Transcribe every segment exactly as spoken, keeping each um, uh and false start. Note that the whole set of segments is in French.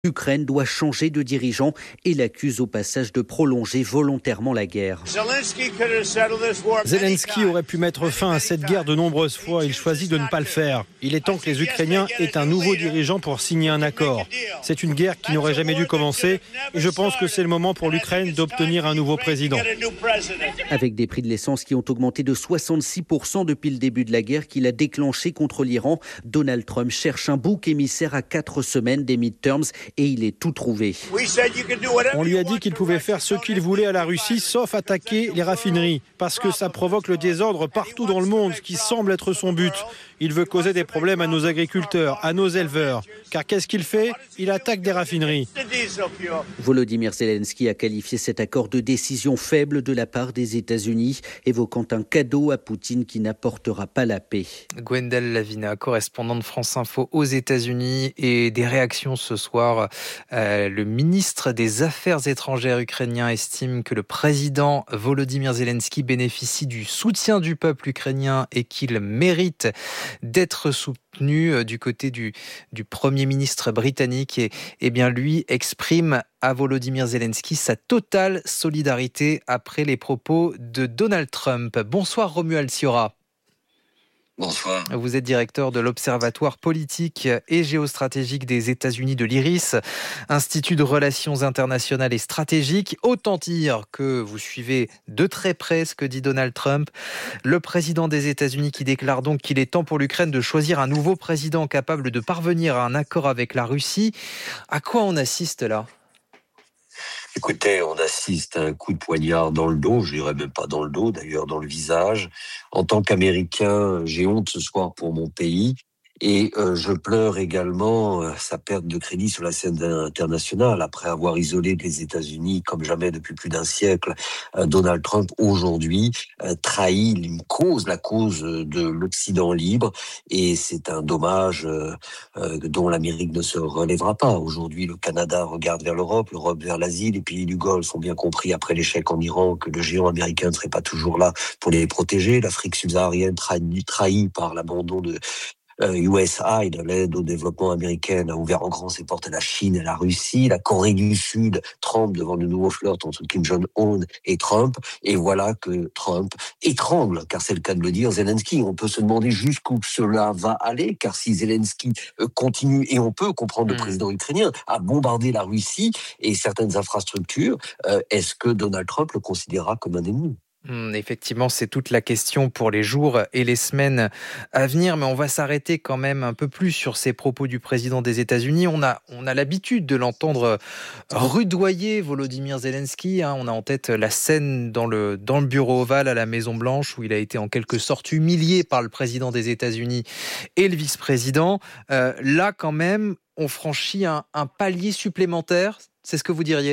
L'Ukraine doit changer de dirigeant et l'accuse au passage de prolonger volontairement la guerre. Zelensky aurait pu mettre fin à cette guerre de nombreuses fois. Il choisit de ne pas le faire. Il est temps que les Ukrainiens aient un nouveau dirigeant pour signer un accord. C'est une guerre qui n'aurait jamais dû commencer et je pense que c'est le moment pour l'Ukraine d'obtenir un nouveau président. Avec des prix de l'essence qui ont augmenté de soixante-six pour cent depuis le début de la guerre qu'il a déclenchée contre l'Iran, Donald Trump cherche un bouc émissaire à quatre semaines des midterms et il est tout trouvé. On lui a dit qu'il pouvait faire ce qu'il voulait à la Russie, sauf attaquer les raffineries, parce que ça provoque le désordre partout dans le monde, ce qui semble être son but. Il veut causer des problèmes à nos agriculteurs, à nos éleveurs. Car qu'est-ce qu'il fait ? Il attaque des raffineries. Volodymyr Zelensky a qualifié cet accord de décision faible de la part des États-Unis, évoquant un cadeau à Poutine qui n'apportera pas la paix. Gwendal Lavina, correspondante de France Info aux États-Unis, et des réactions ce soir. Euh, le ministre des Affaires étrangères ukrainien estime que le président Volodymyr Zelensky bénéficie du soutien du peuple ukrainien et qu'il mérite d'être soutenu. Du côté du, du Premier ministre britannique, et, et bien lui exprime à Volodymyr Zelensky sa totale solidarité après les propos de Donald Trump. Bonsoir Romuald Siora. Bonsoir. Vous êtes directeur de l'Observatoire politique et géostratégique des États-Unis de l'I R I S, Institut de relations internationales et stratégiques. Autant dire que vous suivez de très près ce que dit Donald Trump, le président des États-Unis, qui déclare donc qu'il est temps pour l'Ukraine de choisir un nouveau président capable de parvenir à un accord avec la Russie. À quoi on assiste là ? Écoutez, on assiste à un coup de poignard dans le dos, je dirais même pas dans le dos, d'ailleurs dans le visage. En tant qu'Américain, j'ai honte ce soir pour mon pays. Et euh, je pleure également euh, sa perte de crédit sur la scène internationale. Après avoir isolé les États-Unis comme jamais depuis plus d'un siècle, euh, Donald Trump, aujourd'hui, euh, trahit une cause, la cause de l'Occident libre. Et c'est un dommage euh, euh, dont l'Amérique ne se relèvera pas. Aujourd'hui, le Canada regarde vers l'Europe, l'Europe vers l'Asie. Les pays du Golfe ont bien compris, après l'échec en Iran, que le géant américain ne serait pas toujours là pour les protéger. L'Afrique subsaharienne trahie, trahie par l'abandon de U S A I D, l'aide au développement américaine, a ouvert en grand ses portes à la Chine et à la Russie. La Corée du Sud tremble devant de nouveaux flirt entre Kim Jong-un et Trump. Et voilà que Trump étrangle, car c'est le cas de le dire, Zelensky. On peut se demander jusqu'où cela va aller, car si Zelensky continue, et on peut comprendre le président ukrainien, à bombarder la Russie et certaines infrastructures, euh, est-ce que Donald Trump le considérera comme un ennemi ? Hum, effectivement, c'est toute la question pour les jours et les semaines à venir, mais on va s'arrêter quand même un peu plus sur ces propos du président des États-Unis. On a, on a l'habitude de l'entendre rudoyer Volodymyr Zelensky. Hein. On a en tête la scène dans le, dans le bureau ovale à la Maison-Blanche où il a été en quelque sorte humilié par le président des États-Unis et le vice-président. Euh, là, quand même, on franchit un, un palier supplémentaire. C'est ce que vous diriez ?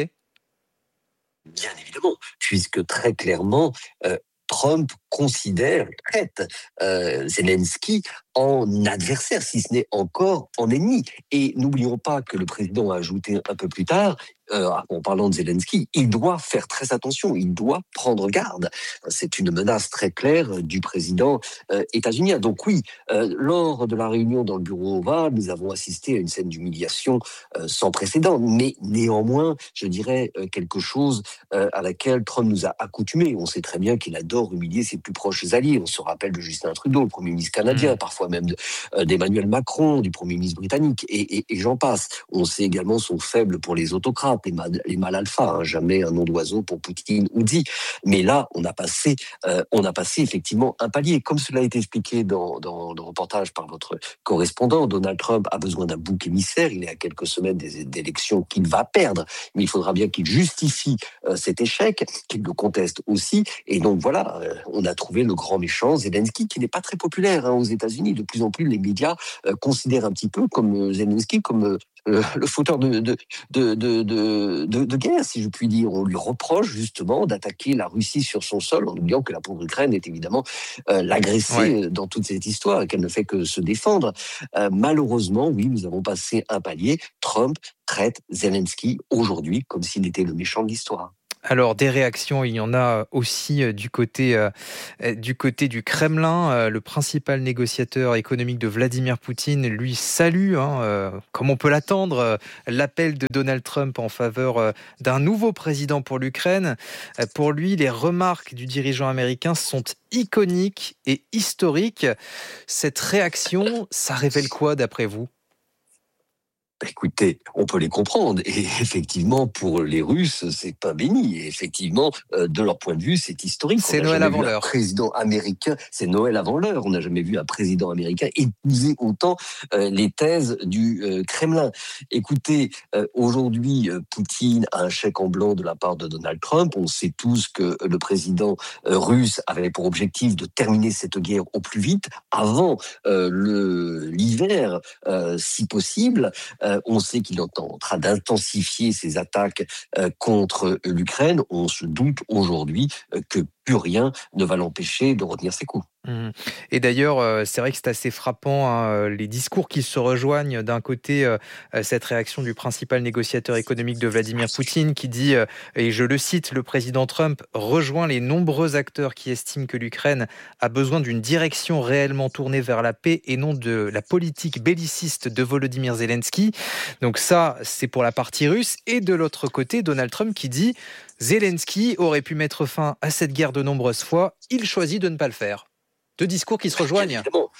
Bien évidemment, puisque très clairement, euh, Trump considère, traite euh, Zelensky en adversaire, si ce n'est encore en ennemi. Et n'oublions pas que le président a ajouté un peu plus tard, euh, en parlant de Zelensky, il doit faire très attention, il doit prendre garde. C'est une menace très claire du président euh, états-unien. Donc oui, euh, lors de la réunion dans le bureau ovale, nous avons assisté à une scène d'humiliation euh, sans précédent, mais néanmoins, je dirais euh, quelque chose euh, à laquelle Trump nous a accoutumés. On sait très bien qu'il adore humilier ses plus proches alliés. On se rappelle de Justin Trudeau, le Premier ministre canadien, mmh. parfois même de, euh, d'Emmanuel Macron, du Premier ministre britannique, et, et, et j'en passe. On sait également son faible pour les autocrates, les, mal, les mâles alpha, hein, jamais un nom d'oiseau pour Poutine ou Xi. Mais là, on a passé, euh, on a passé effectivement un palier. Comme cela a été expliqué dans, dans le reportage par votre correspondant, Donald Trump a besoin d'un bouc émissaire. Il est à quelques semaines des, des élections qu'il va perdre, mais il faudra bien qu'il justifie euh, cet échec, qu'il le conteste aussi. Et donc voilà, euh, on a trouvé le grand méchant Zelensky, qui n'est pas très populaire hein, aux États-Unis. De plus en plus, les médias euh, considèrent un petit peu comme euh, Zelensky comme euh, euh, le fauteur de, de, de, de, de, de, de guerre, si je puis dire. On lui reproche justement d'attaquer la Russie sur son sol, en oubliant que la pauvre Ukraine est évidemment euh, l'agressée ouais. dans toute cette histoire et qu'elle ne fait que se défendre. Euh, malheureusement, oui, nous avons passé un palier. Trump traite Zelensky aujourd'hui comme s'il était le méchant de l'histoire. Alors, des réactions, il y en a aussi du côté, euh, du côté du Kremlin. Euh, le principal négociateur économique de Vladimir Poutine, lui, salue, hein, euh, comme on peut l'attendre, euh, l'appel de Donald Trump en faveur euh, d'un nouveau président pour l'Ukraine. Euh, pour lui, les remarques du dirigeant américain sont iconiques et historiques. Cette réaction, ça révèle quoi d'après vous ? Écoutez, on peut les comprendre. Et effectivement, pour les Russes, c'est pas béni. Et effectivement, euh, de leur point de vue, c'est historique. C'est Noël avant l'heure. Un président américain, c'est Noël avant l'heure. On n'a jamais vu un président américain épouser autant euh, les thèses du euh, Kremlin. Écoutez, euh, aujourd'hui, euh, Poutine a un chèque en blanc de la part de Donald Trump. On sait tous que le président euh, russe avait pour objectif de terminer cette guerre au plus vite, avant euh, le l'hiver, euh, si possible. Euh, on sait qu'il est en train d'intensifier ses attaques euh, contre l'Ukraine. On se doute aujourd'hui euh, que plus rien ne va l'empêcher de retenir ses coups. Et d'ailleurs, c'est vrai que c'est assez frappant, hein, les discours qui se rejoignent. D'un côté, cette réaction du principal négociateur économique de Vladimir Poutine qui dit, et je le cite, le président Trump rejoint les nombreux acteurs qui estiment que l'Ukraine a besoin d'une direction réellement tournée vers la paix et non de la politique belliciste de Volodymyr Zelensky. Donc ça, c'est pour la partie russe. Et de l'autre côté, Donald Trump qui dit Zelensky aurait pu mettre fin à cette guerre de nombreuses fois, il choisit de ne pas le faire. Deux discours qui se rejoignent. Évidemment.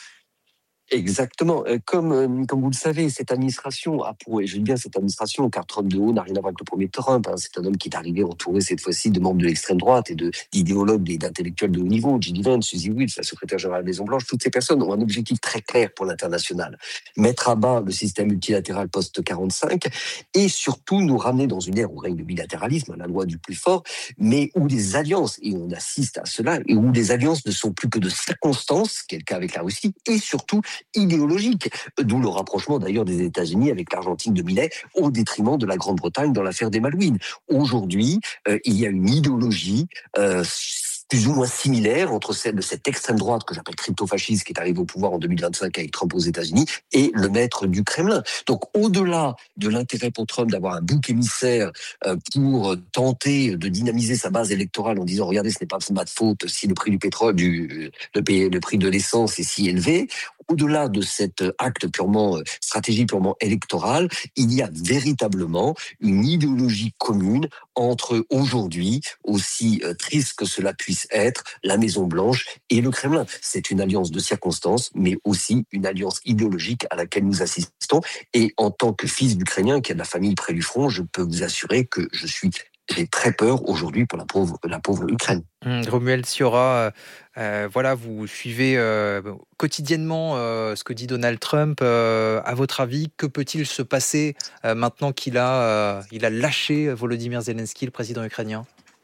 Exactement. Comme, comme vous le savez, cette administration a pour, et je dis bien cette administration, car Trump de haut n'a rien à voir avec le premier Trump. Hein. C'est un homme qui est arrivé entouré cette fois-ci de membres de l'extrême droite et de, d'idéologues et d'intellectuels de haut niveau. J D Vance, Suzy Wiles, la secrétaire générale de la Maison-Blanche, toutes ces personnes ont un objectif très clair pour l'international. Mettre à bas le système multilatéral post-quarante-cinq et surtout nous ramener dans une ère où règne le bilatéralisme, la loi du plus fort, mais où les alliances, et on assiste à cela, et où les alliances ne sont plus que de circonstances, quel cas avec la Russie, et surtout idéologique, d'où le rapprochement d'ailleurs des États-Unis avec l'Argentine de Milei au détriment de la Grande-Bretagne dans l'affaire des Malouines. Aujourd'hui, euh, il y a une idéologie euh, plus ou moins similaire entre celle de cette extrême droite que j'appelle crypto-fasciste qui est arrivée au pouvoir en deux mille vingt-cinq avec Trump aux États-Unis et le maître du Kremlin. Donc au-delà de l'intérêt pour Trump d'avoir un bouc émissaire euh, pour tenter de dynamiser sa base électorale en disant regardez ce n'est pas ma faute si le prix du pétrole, du, le, le prix de l'essence est si élevé, au-delà de cet acte purement stratégique, purement électoral, il y a véritablement une idéologie commune entre aujourd'hui, aussi triste que cela puisse être, la Maison-Blanche et le Kremlin. C'est une alliance de circonstances, mais aussi une alliance idéologique à laquelle nous assistons. Et en tant que fils d'Ukrainien qui a de la famille près du front, je peux vous assurer que je suis j'ai très peur aujourd'hui pour la pauvre, la pauvre Ukraine. Mmh, Romuald Siora, euh, voilà, vous suivez euh, quotidiennement euh, ce que dit Donald Trump. Euh, à votre avis, que peut-il se passer euh, maintenant qu'il a, euh, il a lâché Volodymyr Zelensky, le président ukrainien ?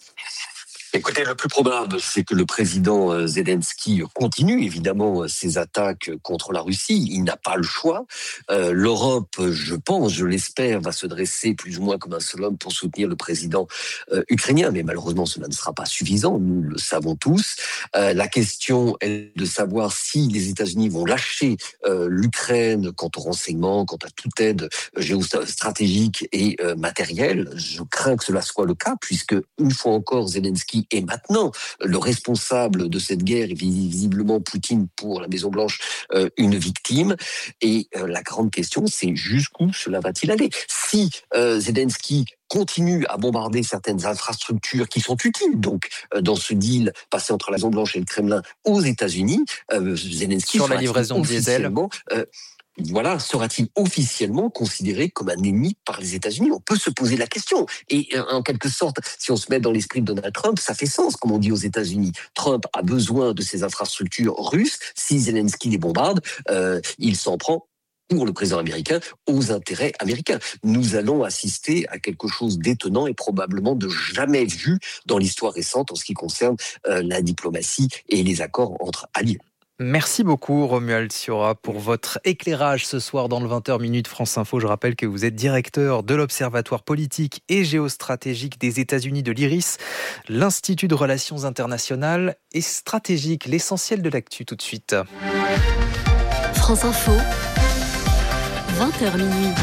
Écoutez, le plus probable, c'est que le président Zelensky continue évidemment ses attaques contre la Russie. Il n'a pas le choix. Euh, L'Europe, je pense, je l'espère, va se dresser plus ou moins comme un seul homme pour soutenir le président euh, ukrainien. Mais malheureusement, cela ne sera pas suffisant. Nous le savons tous. Euh, la question est de savoir si les États-Unis vont lâcher euh, l'Ukraine quant au renseignement, quant à toute aide géostratégique et euh, matérielle. Je crains que cela soit le cas, puisque une fois encore, Zelensky et maintenant, le responsable de cette guerre est visiblement Poutine pour la Maison-Blanche, euh, une victime. Et euh, la grande question, c'est jusqu'où cela va-t-il aller ? Si euh, Zelensky continue à bombarder certaines infrastructures qui sont utiles, donc euh, dans ce deal passé entre la Maison-Blanche et le Kremlin aux États-Unis, euh, Zelensky sur la livraison de diesel. Euh, Voilà, sera-t-il officiellement considéré comme un ennemi par les États-Unis ? On peut se poser la question. Et en quelque sorte, si on se met dans l'esprit de Donald Trump, ça fait sens, comme on dit aux États-Unis. Trump a besoin de ces infrastructures russes. Si Zelensky les bombarde, euh, il s'en prend pour le président américain, aux intérêts américains. Nous allons assister à quelque chose d'étonnant et probablement de jamais vu dans l'histoire récente en ce qui concerne euh, la diplomatie et les accords entre alliés. Merci beaucoup Romuald Siora pour votre éclairage ce soir dans le vingt heures minutes France Info. Je rappelle que vous êtes directeur de l'Observatoire politique et géostratégique des États-Unis de l'I R I S, l'Institut de Relations internationales et stratégiques. L'essentiel de l'actu tout de suite. France Info, vingt heures minuit.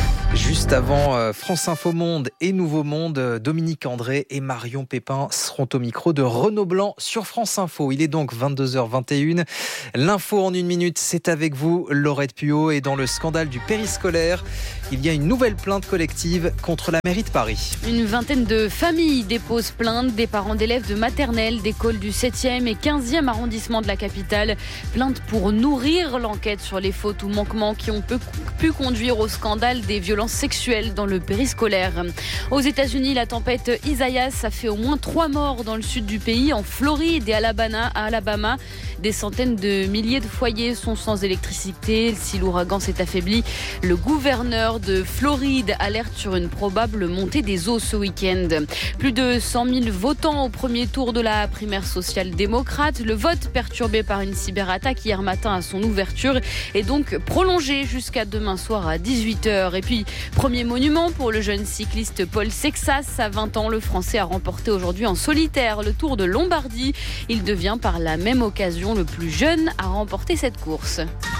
Juste avant France Info Monde et Nouveau Monde, Dominique André et Marion Pépin seront au micro de Renaud Blanc sur France Info. Il est donc vingt-deux heures vingt et une. L'info en une minute, c'est avec vous, Laurette Puot. Et dans le scandale du périscolaire, il y a une nouvelle plainte collective contre la mairie de Paris. Une vingtaine de familles déposent plainte, des parents d'élèves de maternelle, d'écoles du septième et quinzième arrondissement de la capitale. Plainte pour nourrir l'enquête sur les fautes ou manquements qui ont pu conduire au scandale des violences sexuelles dans le périscolaire. Aux États-Unis, la tempête Isaias a fait au moins trois morts dans le sud du pays, en Floride et Alabama. À Alabama, des centaines de milliers de foyers sont sans électricité. Si l'ouragan s'est affaibli, le gouverneur de Floride alerte sur une probable montée des eaux ce week-end. Plus de cent mille votants au premier tour de la primaire social-démocrate. Le vote, perturbé par une cyberattaque hier matin à son ouverture, est donc prolongé jusqu'à demain soir à dix-huit heures. Et puis, premier monument pour le jeune cycliste Paul Sexas. À vingt ans, le Français a remporté aujourd'hui en solitaire le Tour de Lombardie. Il devient par la même occasion le plus jeune à remporter cette course.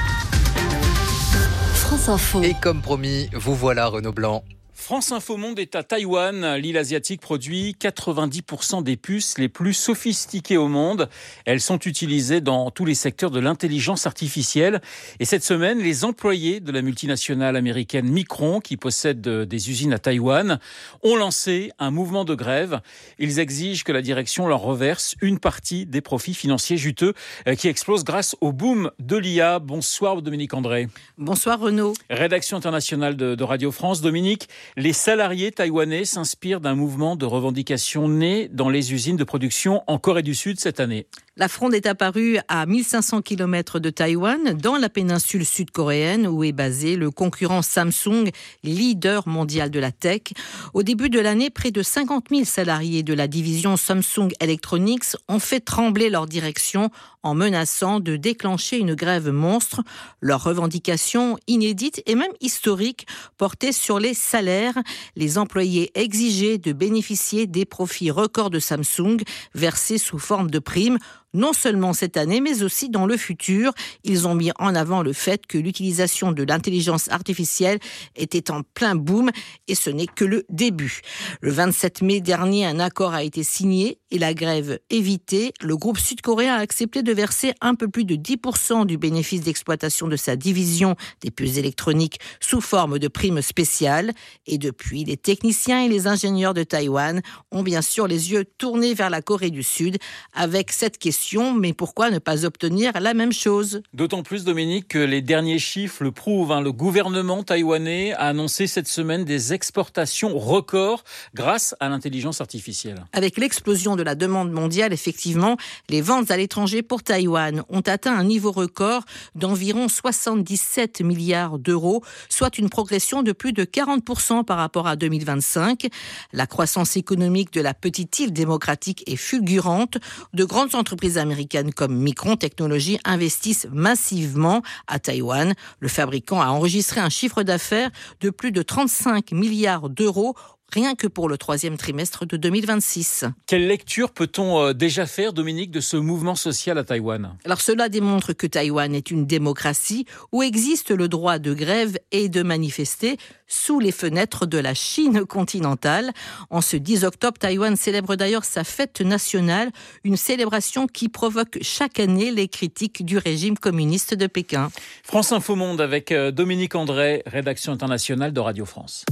France Info. Et comme promis, vous voilà Renaud Blanc. France Info Monde est à Taïwan. L'île asiatique produit quatre-vingt-dix pour cent des puces les plus sophistiquées au monde. Elles sont utilisées dans tous les secteurs de l'intelligence artificielle. Et cette semaine, les employés de la multinationale américaine Micron, qui possède des usines à Taïwan, ont lancé un mouvement de grève. Ils exigent que la direction leur reverse une partie des profits financiers juteux qui explosent grâce au boom de l'I A. Bonsoir Dominique André. Bonsoir Renaud. Rédaction internationale de, de Radio France. Dominique, les salariés taïwanais s'inspirent d'un mouvement de revendication né dans les usines de production en Corée du Sud cette année. La fronde est apparue à mille cinq cents kilomètres de Taïwan, dans la péninsule sud-coréenne, où est basé le concurrent Samsung, leader mondial de la tech. Au début de l'année, près de cinquante mille salariés de la division Samsung Electronics ont fait trembler leur direction en menaçant de déclencher une grève monstre. Leurs revendications inédites et même historiques portaient sur les salaires. Les employés exigeaient de bénéficier des profits records de Samsung, versés sous forme de primes. Non seulement cette année, mais aussi dans le futur. Ils ont mis en avant le fait que l'utilisation de l'intelligence artificielle était en plein boom et ce n'est que le début. Le vingt-sept mai dernier, un accord a été signé et la grève évitée. Le groupe sud-coréen a accepté de verser un peu plus de dix pour cent du bénéfice d'exploitation de sa division des puces électroniques sous forme de primes spéciales. Et depuis, les techniciens et les ingénieurs de Taïwan ont bien sûr les yeux tournés vers la Corée du Sud avec cette question. Mais pourquoi ne pas obtenir la même chose ? D'autant plus, Dominique, que les derniers chiffres le prouvent. Hein. Le gouvernement taïwanais a annoncé cette semaine des exportations records grâce à l'intelligence artificielle. Avec l'explosion de la demande mondiale, effectivement, les ventes à l'étranger pour Taïwan ont atteint un niveau record d'environ soixante-dix-sept milliards d'euros, soit une progression de plus de quarante pour cent par rapport à deux mille vingt-cinq. La croissance économique de la petite île démocratique est fulgurante. De grandes entreprises américaines comme Micron Technology investissent massivement à Taïwan. Le fabricant a enregistré un chiffre d'affaires de plus de trente-cinq milliards d'euros rien que pour le troisième trimestre de deux mille vingt-six. Quelle lecture peut-on déjà faire, Dominique, de ce mouvement social à Taïwan ? Alors cela démontre que Taïwan est une démocratie où existe le droit de grève et de manifester sous les fenêtres de la Chine continentale. En ce dix octobre, Taïwan célèbre d'ailleurs sa fête nationale, une célébration qui provoque chaque année les critiques du régime communiste de Pékin. France Info Monde avec Dominique André, rédaction internationale de Radio France.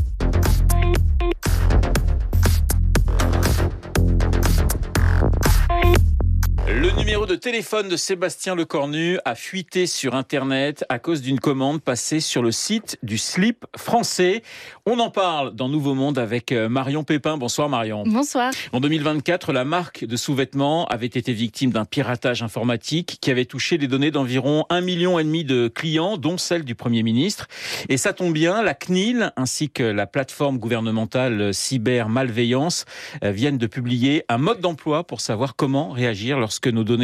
Le numéro de téléphone de Sébastien Lecornu a fuité sur Internet à cause d'une commande passée sur le site du slip français. On en parle dans Nouveau Monde avec Marion Pépin. Bonsoir Marion. Bonsoir. En deux mille vingt-quatre, la marque de sous-vêtements avait été victime d'un piratage informatique qui avait touché les données d'environ un million et demi de clients, dont celle du Premier ministre. Et ça tombe bien, la C N I L ainsi que la plateforme gouvernementale Cybermalveillance viennent de publier un mode d'emploi pour savoir comment réagir lorsque nos données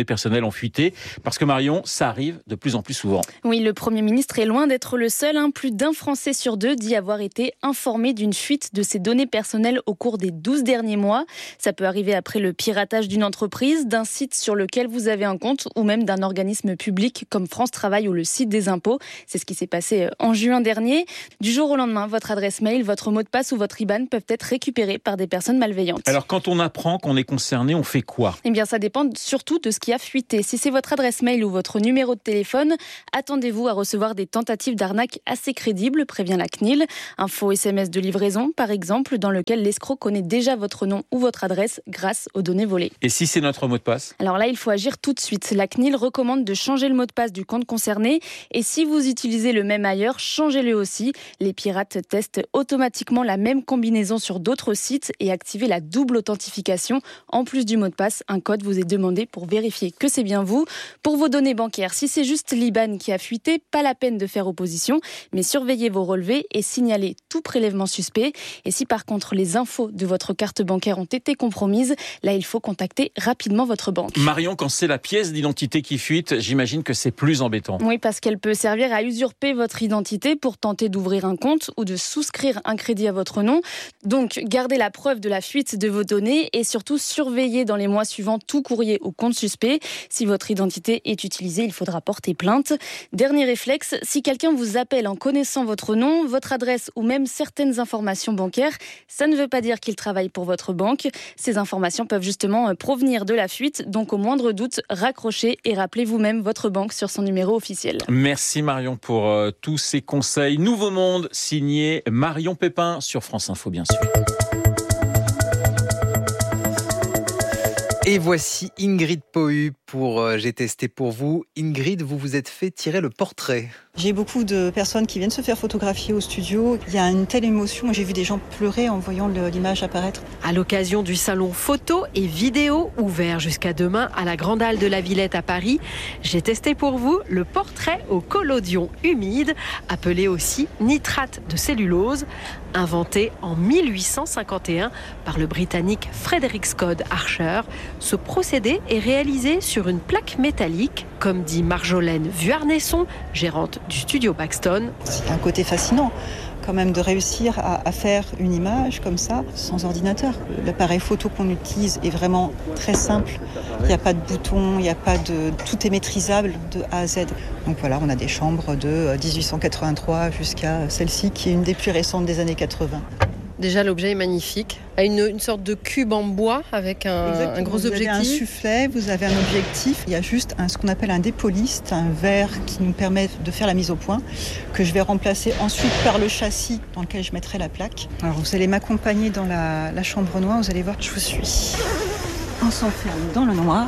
données personnelles ont fuité. Parce que Marion, ça arrive de plus en plus souvent. Oui, le Premier ministre est loin d'être le seul. Hein. Plus d'un Français sur deux dit avoir été informé d'une fuite de ses données personnelles au cours des douze derniers mois. Ça peut arriver après le piratage d'une entreprise, d'un site sur lequel vous avez un compte ou même d'un organisme public comme France Travail ou le site des impôts. C'est ce qui s'est passé en juin dernier. Du jour au lendemain, votre adresse mail, votre mot de passe ou votre I B A N peuvent être récupérés par des personnes malveillantes. Alors quand on apprend qu'on est concerné, on fait quoi ? Eh bien, ça dépend surtout de ce qui a fuité. Si c'est votre adresse mail ou votre numéro de téléphone, attendez-vous à recevoir des tentatives d'arnaque assez crédibles, prévient la C N I L. Un faux S M S de livraison, par exemple, dans lequel l'escroc connaît déjà votre nom ou votre adresse grâce aux données volées. Et si c'est notre mot de passe ? Alors là, il faut agir tout de suite. La C N I L recommande de changer le mot de passe du compte concerné. Et si vous utilisez le même ailleurs, changez-le aussi. Les pirates testent automatiquement la même combinaison sur d'autres sites et activez la double authentification. En plus du mot de passe, un code vous est demandé pour vérifier que c'est bien vous. Pour vos données bancaires, si c'est juste l'I B A N qui a fuité, pas la peine de faire opposition, mais surveillez vos relevés et signalez tout prélèvement suspect. Et si par contre les infos de votre carte bancaire ont été compromises, là il faut contacter rapidement votre banque. Marion, quand c'est la pièce d'identité qui fuite, j'imagine que c'est plus embêtant. Oui, parce qu'elle peut servir à usurper votre identité pour tenter d'ouvrir un compte ou de souscrire un crédit à votre nom. Donc, gardez la preuve de la fuite de vos données et surtout surveillez dans les mois suivants tout courrier ou compte suspect. Si votre identité est utilisée, il faudra porter plainte. Dernier réflexe, si quelqu'un vous appelle en connaissant votre nom, votre adresse ou même certaines informations bancaires, ça ne veut pas dire qu'il travaille pour votre banque. Ces informations peuvent justement provenir de la fuite. Donc, au moindre doute, raccrochez et rappelez vous-même votre banque sur son numéro officiel. Merci Marion pour euh, tous ces conseils. Nouveau Monde, signé Marion Pépin sur France Info, bien sûr. Et voici Ingrid Pohu pour euh, J'ai testé pour vous. Ingrid, vous vous êtes fait tirer le portrait. J'ai beaucoup de personnes qui viennent se faire photographier au studio. Il y a une telle émotion. J'ai vu des gens pleurer en voyant le, l'image apparaître. À l'occasion du salon photo et vidéo ouvert jusqu'à demain à la Grande Halle de la Villette à Paris, j'ai testé pour vous le portrait au collodion humide, appelé aussi nitrate de cellulose, inventé en mille huit cent cinquante et un par le Britannique Frederick Scott Archer. Ce procédé est réalisé sur une plaque métallique, comme dit Marjolaine Vuarnesson, gérante du studio Baxton. C'est un côté fascinant quand même de réussir à, à faire une image comme ça sans ordinateur. L'appareil photo qu'on utilise est vraiment très simple. Il n'y a pas de bouton, il n'y a pas de... Tout est maîtrisable de A à Z. Donc voilà, on a des chambres de dix-huit cent quatre-vingt-trois jusqu'à celle-ci qui est une des plus récentes des années quatre-vingts. Déjà, l'objet est magnifique. Une, une sorte de cube en bois avec un, un gros vous objectif. Vous avez un soufflet, vous avez un objectif. Il y a juste un, ce qu'on appelle un dépoliste, un verre qui nous permet de faire la mise au point, que je vais remplacer ensuite par le châssis dans lequel je mettrai la plaque. Alors, vous allez m'accompagner dans la, la chambre noire. Vous allez voir, je vous suis. On s'enferme dans le noir.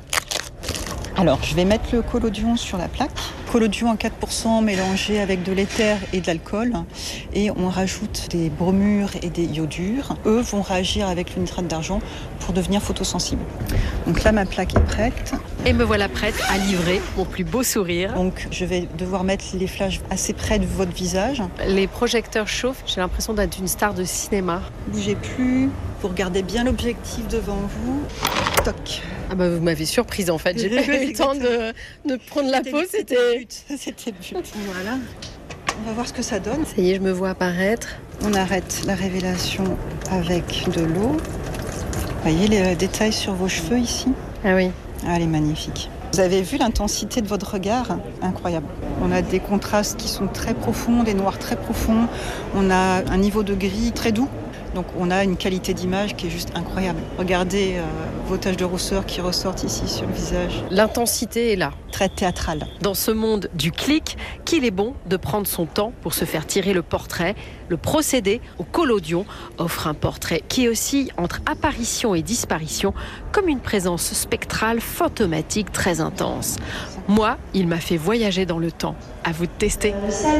Alors, je vais mettre le collodion sur la plaque. Collodion en quatre pour cent mélangé avec de l'éther et de l'alcool. Et on rajoute des bromures et des iodures. Eux vont réagir avec le nitrate d'argent pour devenir photosensibles. Donc là, ma plaque est prête. Et me voilà prête à livrer mon plus beau sourire. Donc, je vais devoir mettre les flashs assez près de votre visage. Les projecteurs chauffent. J'ai l'impression d'être une star de cinéma. Bougez plus. Vous regardez bien l'objectif devant vous. Toc. Ah bah vous m'avez surprise en fait. J'ai pas eu le temps de, de prendre la pause. C'était le but. C'était le but. Voilà. On va voir ce que ça donne. Ça y est, je me vois apparaître. On arrête la révélation avec de l'eau. Vous voyez les détails sur vos cheveux ici ? Ah oui. Ah, elle est magnifique. Vous avez vu l'intensité de votre regard ? Incroyable. On a des contrastes qui sont très profonds, des noirs très profonds. On a un niveau de gris très doux. Donc on a une qualité d'image qui est juste incroyable. Regardez euh, vos taches de rousseur qui ressortent ici sur le visage. L'intensité est là. Très théâtrale. Dans ce monde du clic, qu'il est bon de prendre son temps pour se faire tirer le portrait. Le procédé au collodion offre un portrait qui oscille entre apparition et disparition, comme une présence spectrale fantomatique très intense. Moi, il m'a fait voyager dans le temps. À vous de tester.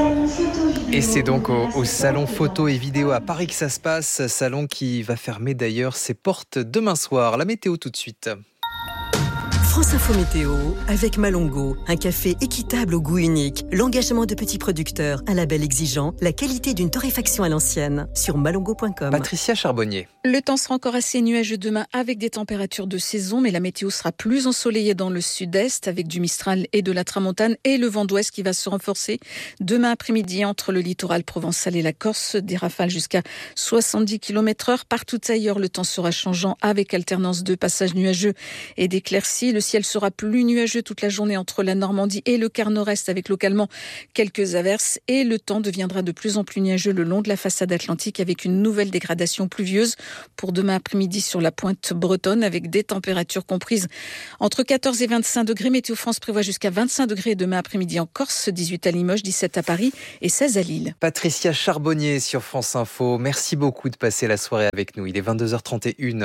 Et c'est donc au, au salon photo et vidéo à Paris que ça se passe. Salon qui va fermer d'ailleurs ses portes demain soir. La météo tout de suite. France Info Météo avec Malongo, un café équitable au goût unique, l'engagement de petits producteurs, un label exigeant, la qualité d'une torréfaction à l'ancienne. Sur malongo point com. Patricia Charbonnier. Le temps sera encore assez nuageux demain avec des températures de saison, mais la météo sera plus ensoleillée dans le sud-est avec du Mistral et de la Tramontane et le vent d'ouest qui va se renforcer demain après-midi entre le littoral provençal et la Corse. Des rafales jusqu'à soixante-dix kilomètres heure. Partout ailleurs, le temps sera changeant avec alternance de passages nuageux et d'éclaircies. Le ciel sera plus nuageux toute la journée entre la Normandie et le quart nord-est avec localement quelques averses et le temps deviendra de plus en plus nuageux le long de la façade atlantique avec une nouvelle dégradation pluvieuse pour demain après-midi sur la pointe bretonne avec des températures comprises entre quatorze et vingt-cinq degrés. Météo France prévoit jusqu'à vingt-cinq degrés demain après-midi en Corse, dix-huit à Limoges, dix-sept à Paris et seize à Lille. Patricia Charbonnier sur France Info. Merci beaucoup de passer la soirée avec nous. Il est vingt-deux heures trente et une.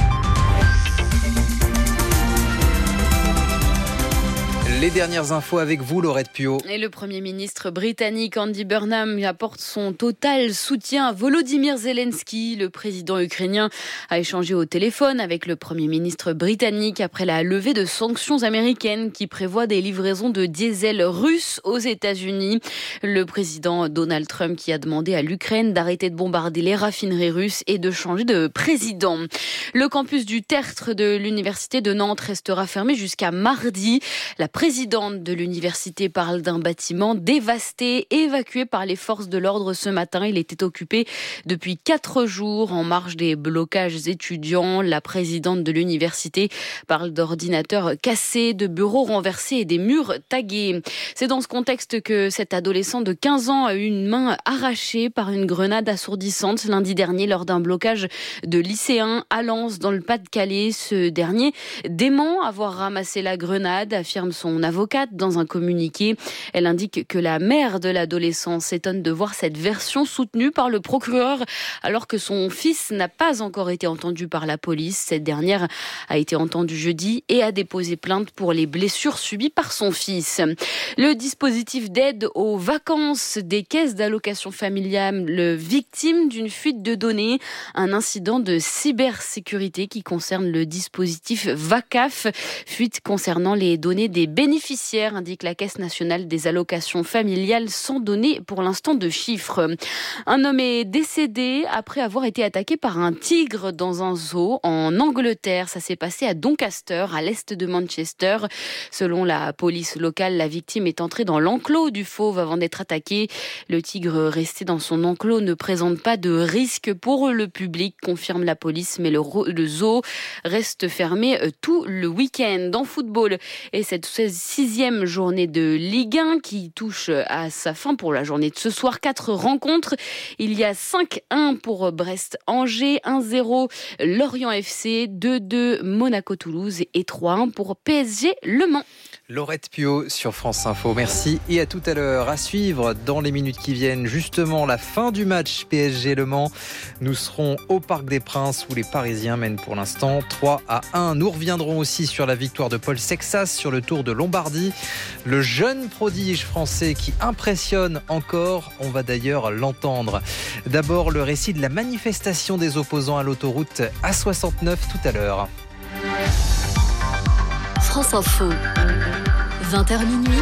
Les dernières infos avec vous, Laurette Puot. Et le Premier ministre britannique Andy Burnham apporte son total soutien à Volodymyr Zelensky. Le président ukrainien a échangé au téléphone avec le Premier ministre britannique après la levée de sanctions américaines qui prévoient des livraisons de diesel russe aux États-Unis. Le président Donald Trump qui a demandé à l'Ukraine d'arrêter de bombarder les raffineries russes et de changer de président. Le campus du Tertre de l'université de Nantes restera fermé jusqu'à mardi. La présidente de l'université parle d'un bâtiment dévasté, évacué par les forces de l'ordre ce matin. Il était occupé depuis quatre jours en marge des blocages étudiants. La présidente de l'université parle d'ordinateurs cassés, de bureaux renversés et des murs tagués. C'est dans ce contexte que cet adolescent de quinze ans a eu une main arrachée par une grenade assourdissante lundi dernier lors d'un blocage de lycéens à Lens dans le Pas-de-Calais. Ce dernier dément avoir ramassé la grenade, affirme son avocate dans un communiqué. Elle indique que la mère de l'adolescent s'étonne de voir cette version soutenue par le procureur alors que son fils n'a pas encore été entendu par la police. Cette dernière a été entendue jeudi et a déposé plainte pour les blessures subies par son fils. Le dispositif d'aide aux vacances des caisses d'allocation familiale victime d'une fuite de données, un incident de cybersécurité qui concerne le dispositif VACAF, fuite concernant les données des bénéficiaires, indique la Caisse nationale des allocations familiales sans donner pour l'instant de chiffres. Un homme est décédé après avoir été attaqué par un tigre dans un zoo en Angleterre. Ça s'est passé à Doncaster, à l'est de Manchester. Selon la police locale, la victime est entrée dans l'enclos du fauve avant d'être attaquée. Le tigre resté dans son enclos ne présente pas de risque pour le public, confirme la police, mais le, le zoo reste fermé tout le week-end. En football, et cette sixième journée de Ligue un qui touche à sa fin pour la journée de ce soir. Quatre rencontres. Il y a cinq un pour Brest-Angers, un zéro Lorient F C, deux deux Monaco-Toulouse et trois un pour P S G-Le Mans. Laurette Puot sur France Info. Merci et à tout à l'heure. À suivre dans les minutes qui viennent, justement la fin du match P S G-Le Mans. Nous serons au Parc des Princes où les Parisiens mènent pour l'instant trois à un. Nous reviendrons aussi sur la victoire de Paul Sexas sur le Tour de Lombardie. Le jeune prodige français qui impressionne encore. On va d'ailleurs l'entendre. D'abord, le récit de la manifestation des opposants à l'autoroute A soixante-neuf tout à l'heure. France Info, vingt heures minuit,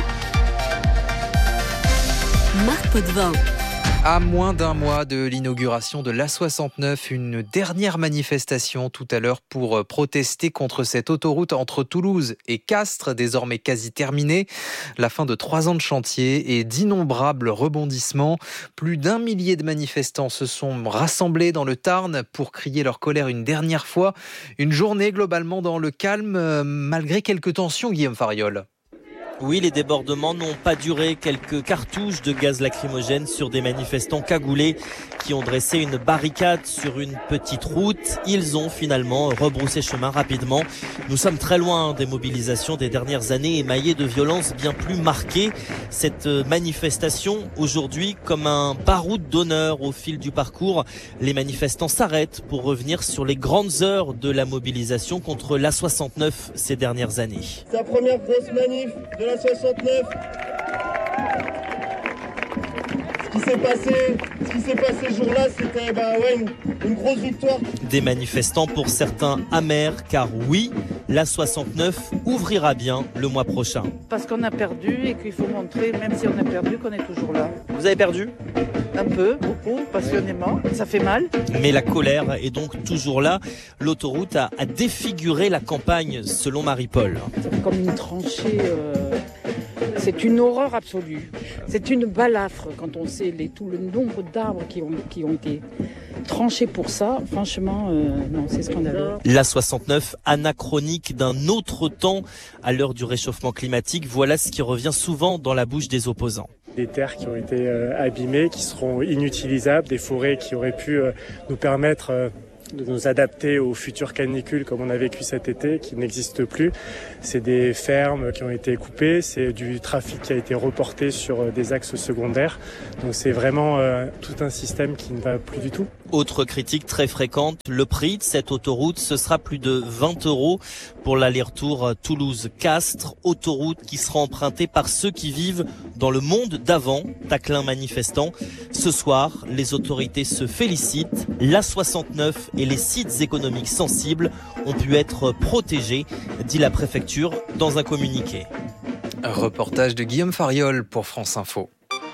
Marc Potvin. À moins d'un mois de l'inauguration de l'A soixante-neuf, une dernière manifestation tout à l'heure pour protester contre cette autoroute entre Toulouse et Castres, désormais quasi terminée. La fin de trois ans de chantier et d'innombrables rebondissements. Plus d'un millier de manifestants se sont rassemblés dans le Tarn pour crier leur colère une dernière fois. Une journée globalement dans le calme, malgré quelques tensions, Guillaume Fariol. Oui, les débordements n'ont pas duré. Quelques cartouches de gaz lacrymogène sur des manifestants cagoulés qui ont dressé une barricade sur une petite route. Ils ont finalement rebroussé chemin rapidement. Nous sommes très loin des mobilisations des dernières années émaillées de violences bien plus marquées. Cette manifestation, aujourd'hui, comme un baroud d'honneur au fil du parcours, les manifestants s'arrêtent pour revenir sur les grandes heures de la mobilisation contre l'A soixante-neuf ces dernières années. C'est la première grosse manif de l'A soixante-neuf. qui s'est passé, ce qui s'est passé ce jour-là, c'était bah, ouais, une, une grosse victoire. Des manifestants pour certains amers, car oui, l'A soixante-neuf ouvrira bien le mois prochain. Parce qu'on a perdu et qu'il faut montrer, même si on a perdu, qu'on est toujours là. Vous avez perdu ? Un peu, beaucoup, passionnément. Ça fait mal. Mais la colère est donc toujours là. L'autoroute a, a défiguré la campagne, selon Marie-Paul. C'est comme une tranchée... Euh... C'est une horreur absolue. C'est une balafre quand on sait les, tout le nombre d'arbres qui ont, qui ont été tranchés pour ça. Franchement, euh, non, c'est scandaleux. L'A soixante-neuf, anachronique d'un autre temps à l'heure du réchauffement climatique, voilà ce qui revient souvent dans la bouche des opposants. Des terres qui ont été euh, abîmées, qui seront inutilisables, des forêts qui auraient pu euh, nous permettre... Euh, de nous adapter aux futures canicules comme on a vécu cet été, qui n'existent plus. C'est des fermes qui ont été coupées, c'est du trafic qui a été reporté sur des axes secondaires. Donc c'est vraiment euh, tout un système qui ne va plus du tout. Autre critique très fréquente, le prix de cette autoroute, ce sera plus de vingt euros pour l'aller-retour Toulouse-Castres, autoroute qui sera empruntée par ceux qui vivent dans le monde d'avant, taclin manifestant. Ce soir, les autorités se félicitent. L'A soixante-neuf et les sites économiques sensibles ont pu être protégés, dit la préfecture dans un communiqué. Un reportage de Guillaume Fariol pour France Info.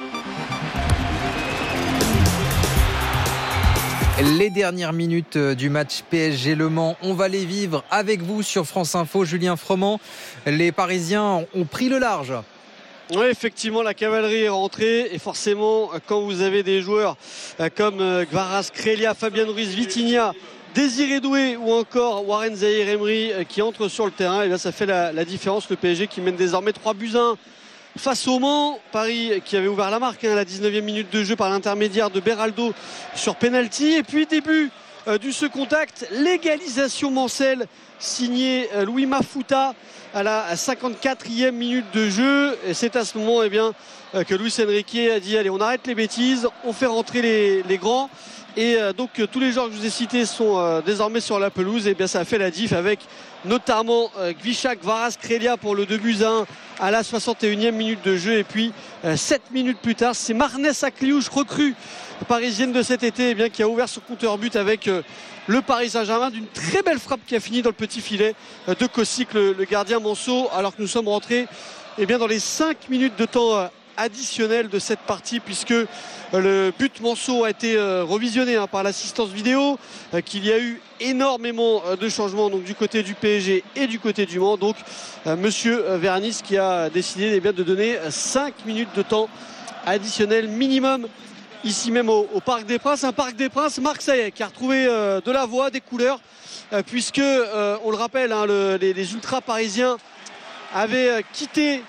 Les dernières minutes du match P S G Le Mans, on va les vivre avec vous sur France Info. Julien Froment, les Parisiens ont pris le large. Oui, effectivement, la cavalerie est rentrée et forcément, quand vous avez des joueurs comme Kvaratskhelia, Fabien Ruiz, Vitinha, Désiré Doué ou encore Warren Zaïre-Emery qui entrent sur le terrain, et bien ça fait la, la différence. Le P S G qui mène désormais trois buts à un face au Mans. Paris qui avait ouvert la marque hein, à la dix-neuvième minute de jeu par l'intermédiaire de Beraldo sur penalty. Et puis début euh, du second acte, l'égalisation mancelle signée euh, Louis Mafuta à la cinquante-quatrième minute de jeu. Et c'est à ce moment eh bien, euh, que Luis Enrique a dit allez, on arrête les bêtises, on fait rentrer les, les grands. Et euh, donc euh, tous les joueurs que je vous ai cités sont euh, désormais sur la pelouse. Et bien ça a fait la diff avec notamment euh, Gvisha Kvaratskhelia pour le deux buts à un à la soixante et unième minute de jeu. Et puis euh, sept minutes plus tard, c'est Marnès Akliouche, recrue parisienne de cet été, eh bien, qui a ouvert son compteur but avec euh, le Paris Saint-Germain d'une très belle frappe qui a fini dans le petit filet euh, de Koscic, le, le gardien Monceau, alors que nous sommes rentrés eh bien, dans les cinq minutes de temps euh, additionnel de cette partie, puisque euh, le but Monceau a été euh, revisionné hein, par l'assistance vidéo, euh, qu'il y a eu énormément euh, de changements donc, du côté du P S G et du côté du Mans. Donc euh, monsieur Vernis qui a décidé eh bien, de donner cinq minutes de temps additionnel minimum ici même au, au Parc des Princes. Un Parc des Princes, Marc Saillet qui a retrouvé euh, de la voix, des couleurs, euh, puisque euh, on le rappelle hein, le, les, les ultras parisiens avaient euh, quitté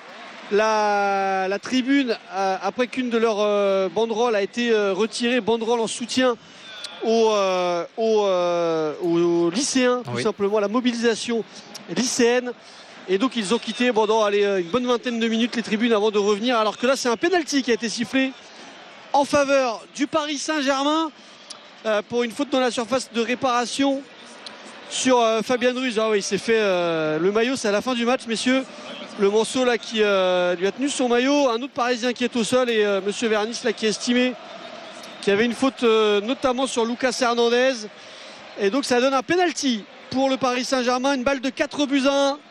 La, la tribune euh, après qu'une de leurs euh, banderoles a été euh, retirée, banderole en soutien aux, euh, aux, euh, aux lycéens, tout oui. simplement, la mobilisation lycéenne. Et donc ils ont quitté pendant allez, une bonne vingtaine de minutes les tribunes avant de revenir, alors que là c'est un pénalty qui a été sifflé en faveur du Paris Saint-Germain euh, pour une faute dans la surface de réparation sur euh, Fabien Ruiz. Ah oui, il s'est fait euh, le maillot, c'est à la fin du match, messieurs. Le Monceau là qui euh, lui a tenu son maillot, un autre Parisien qui est au sol et euh, monsieur Vernis là qui a estimé qu'il y avait une faute euh, notamment sur Lucas Hernandez. Et donc ça donne un penalty pour le Paris Saint-Germain, une balle de quatre buts à un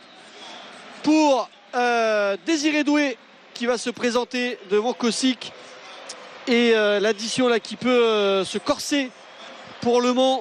pour euh, Désiré Doué qui va se présenter devant Koscic. Et euh, l'addition là qui peut euh, se corser pour Le Mans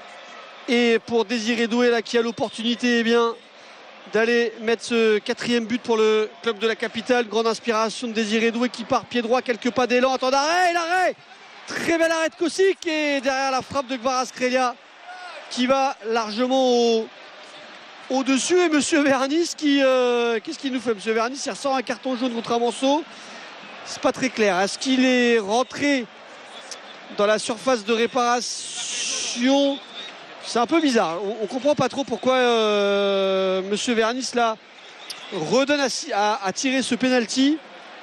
et pour Désiré Doué là qui a l'opportunité eh bien d'aller mettre ce quatrième but pour le club de la capitale. Grande inspiration de Désiré Doué qui part pied droit, quelques pas d'élan, attends d'arrêt, l'arrêt, très bel arrêt de Koscic et derrière la frappe de Kvaratskhelia qui va largement au, au-dessus. Et monsieur Vernis qui euh, qu'est-ce qu'il nous fait monsieur Vernis? Il ressort un carton jaune contre un Monceau, c'est pas très clair. Est-ce qu'il est rentré dans la surface de réparation? C'est un peu bizarre, on ne comprend pas trop pourquoi euh, monsieur Vernis là redonne à, à, à tirer ce penalty.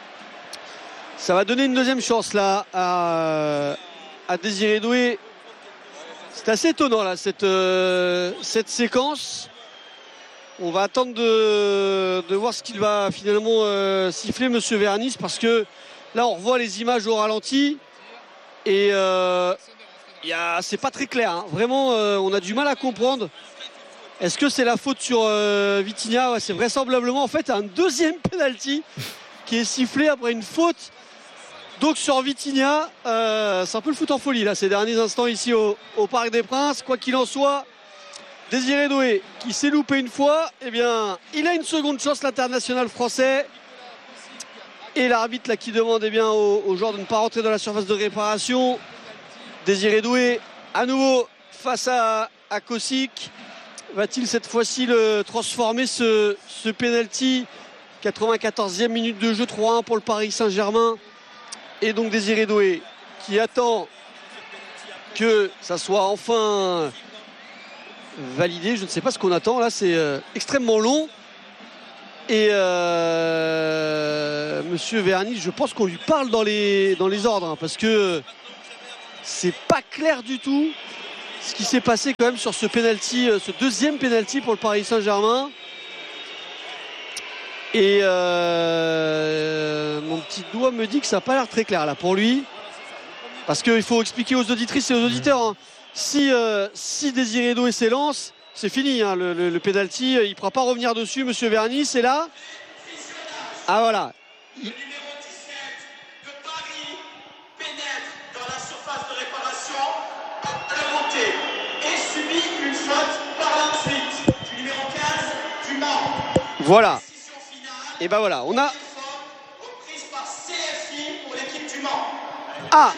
Ça va donner une deuxième chance là à, à Désiré Doué. C'est assez étonnant là cette, euh, cette séquence. On va attendre de, de voir ce qu'il va finalement euh, siffler monsieur Vernis, parce que Là, on revoit les images au ralenti. Et euh, y a, c'est pas très clair. Hein. Vraiment, euh, on a du mal à comprendre. Est-ce que c'est la faute sur euh, Vitinha? Ouais, c'est vraisemblablement en fait un deuxième penalty qui est sifflé après une faute. Donc sur Vitinha, euh, c'est un peu le foot en folie là ces derniers instants ici au, au Parc des Princes. Quoi qu'il en soit, Désiré Doué qui s'est loupé une fois, eh bien, il a une seconde chance, l'international français. Et l'arbitre là qui demande eh bien, aux, aux joueurs de ne pas rentrer dans la surface de réparation. Désiré Doué à nouveau face à, à Kosic. Va-t-il cette fois-ci le transformer ce, ce penalty? quatre-vingt-quatorzième minute de jeu, trois un pour le Paris Saint-Germain. Et donc Désiré Doué qui attend que ça soit enfin validé. Je ne sais pas ce qu'on attend là, c'est euh, extrêmement long. Et euh, Monsieur Verny, je pense qu'on lui parle dans les, dans les ordres hein, parce que c'est pas clair du tout ce qui s'est passé quand même sur ce penalty, ce deuxième penalty pour le Paris Saint-Germain. Et euh, mon petit doigt me dit que ça n'a pas l'air très clair là pour lui. Parce qu'il faut expliquer aux auditrices et aux auditeurs, hein, si, euh, si Désiré Doué s'élance, c'est fini. Hein, le, le, le penalty, il ne pourra pas revenir dessus. Monsieur Verny, c'est là. Ah voilà. Il... Voilà. Et ben voilà, on a. Ah.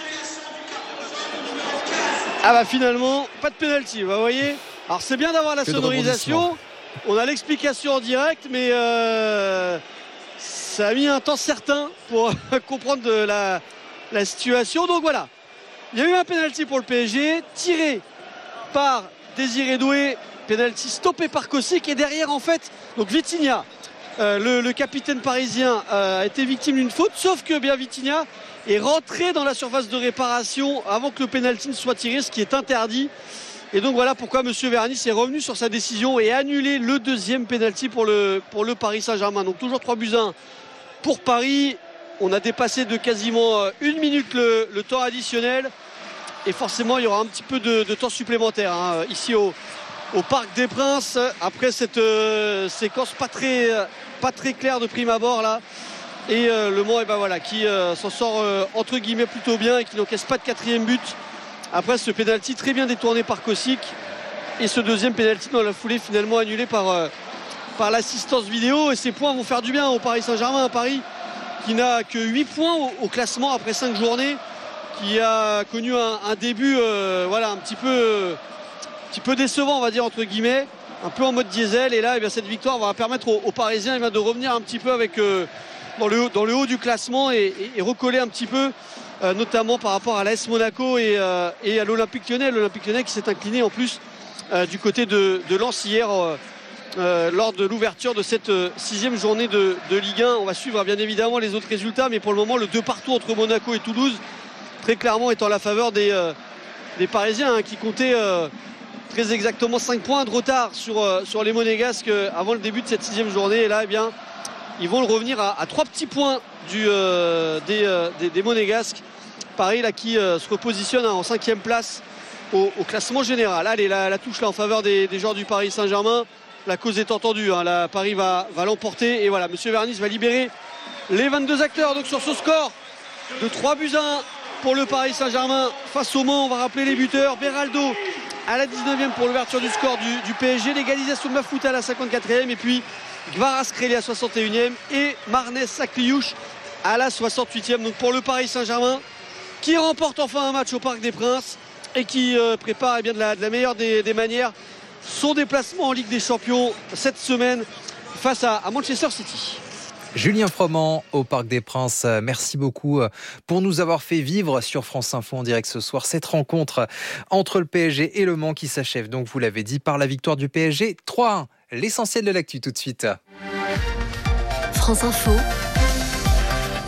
Ah bah finalement, pas de pénalty, vous voyez. Alors c'est bien d'avoir la sonorisation. On a l'explication en direct, mais euh, ça a mis un temps certain pour comprendre de la, la situation. Donc voilà, il y a eu un pénalty pour le P S G, tiré par Désiré Doué. Penalty stoppé par Kosic et derrière en fait donc Vitinha euh, le, le capitaine parisien euh, a été victime d'une faute, sauf que bien Vitinha est rentré dans la surface de réparation avant que le penalty ne soit tiré, ce qui est interdit. Et donc voilà pourquoi Monsieur Verny est revenu sur sa décision et a annulé le deuxième penalty pour le, pour le Paris Saint-Germain. Donc toujours trois buts à un pour Paris. On a dépassé de quasiment une minute le, le temps additionnel et forcément il y aura un petit peu de, de temps supplémentaire hein, ici au au Parc des Princes après cette euh, séquence pas très, pas très claire de prime abord là. Et euh, Le Mans et ben voilà, qui euh, s'en sort euh, entre guillemets plutôt bien et qui n'encaisse pas de quatrième but après ce pénalty très bien détourné par Kosic et ce deuxième pénalty dans la foulée finalement annulé par, euh, par l'assistance vidéo. Et ces points vont faire du bien au Paris Saint-Germain, un Paris qui n'a que huit points au, au classement après cinq journées, qui a connu un, un début euh, voilà, un petit peu euh, un petit peu décevant on va dire entre guillemets, un peu en mode diesel. Et là eh bien, cette victoire va permettre aux, aux Parisiens eh bien, de revenir un petit peu avec, euh, dans, le haut, dans le haut du classement et, et, et recoller un petit peu euh, notamment par rapport à l'A S Monaco et, euh, et à l'Olympique Lyonnais. L'Olympique Lyonnais qui s'est incliné en plus euh, du côté de, de Lens hier euh, euh, lors de l'ouverture de cette euh, sixième journée de, de Ligue un. On va suivre bien évidemment les autres résultats, mais pour le moment le deux partout entre Monaco et Toulouse très clairement est en la faveur des, euh, des Parisiens hein, qui comptaient euh, très exactement cinq points de retard sur, euh, sur les Monégasques euh, avant le début de cette sixième journée. Et là, eh bien, ils vont le revenir à, à trois petits points du, euh, des, euh, des, des Monégasques. Paris là, qui euh, se repositionne hein, en cinquième place au, au classement général. Allez, la, la touche là en faveur des, des joueurs du Paris Saint-Germain. La cause est entendue. Hein, là, Paris va, va l'emporter. Et voilà, Monsieur Vernis va libérer les vingt-deux acteurs donc, sur ce score de trois buts à un pour le Paris Saint-Germain face au Mans. On va rappeler les buteurs. Beraldo à la dix-neuvième pour l'ouverture du score du, du P S G, l'égalisation de Mafouta à la cinquante-quatrième et puis Kvaratskhelia à la soixante et unième et Marnez Sakliouche à la soixante-huitième. Donc pour le Paris Saint-Germain qui remporte enfin un match au Parc des Princes et qui euh, prépare eh bien, de, la, de la meilleure des, des manières son déplacement en Ligue des Champions cette semaine face à, à Manchester City. Julien Froment au Parc des Princes, merci beaucoup pour nous avoir fait vivre sur France Info en direct ce soir cette rencontre entre le P S G et le Mans qui s'achève, donc vous l'avez dit, par la victoire du P S G trois à un. L'essentiel de l'actu tout de suite. France Info,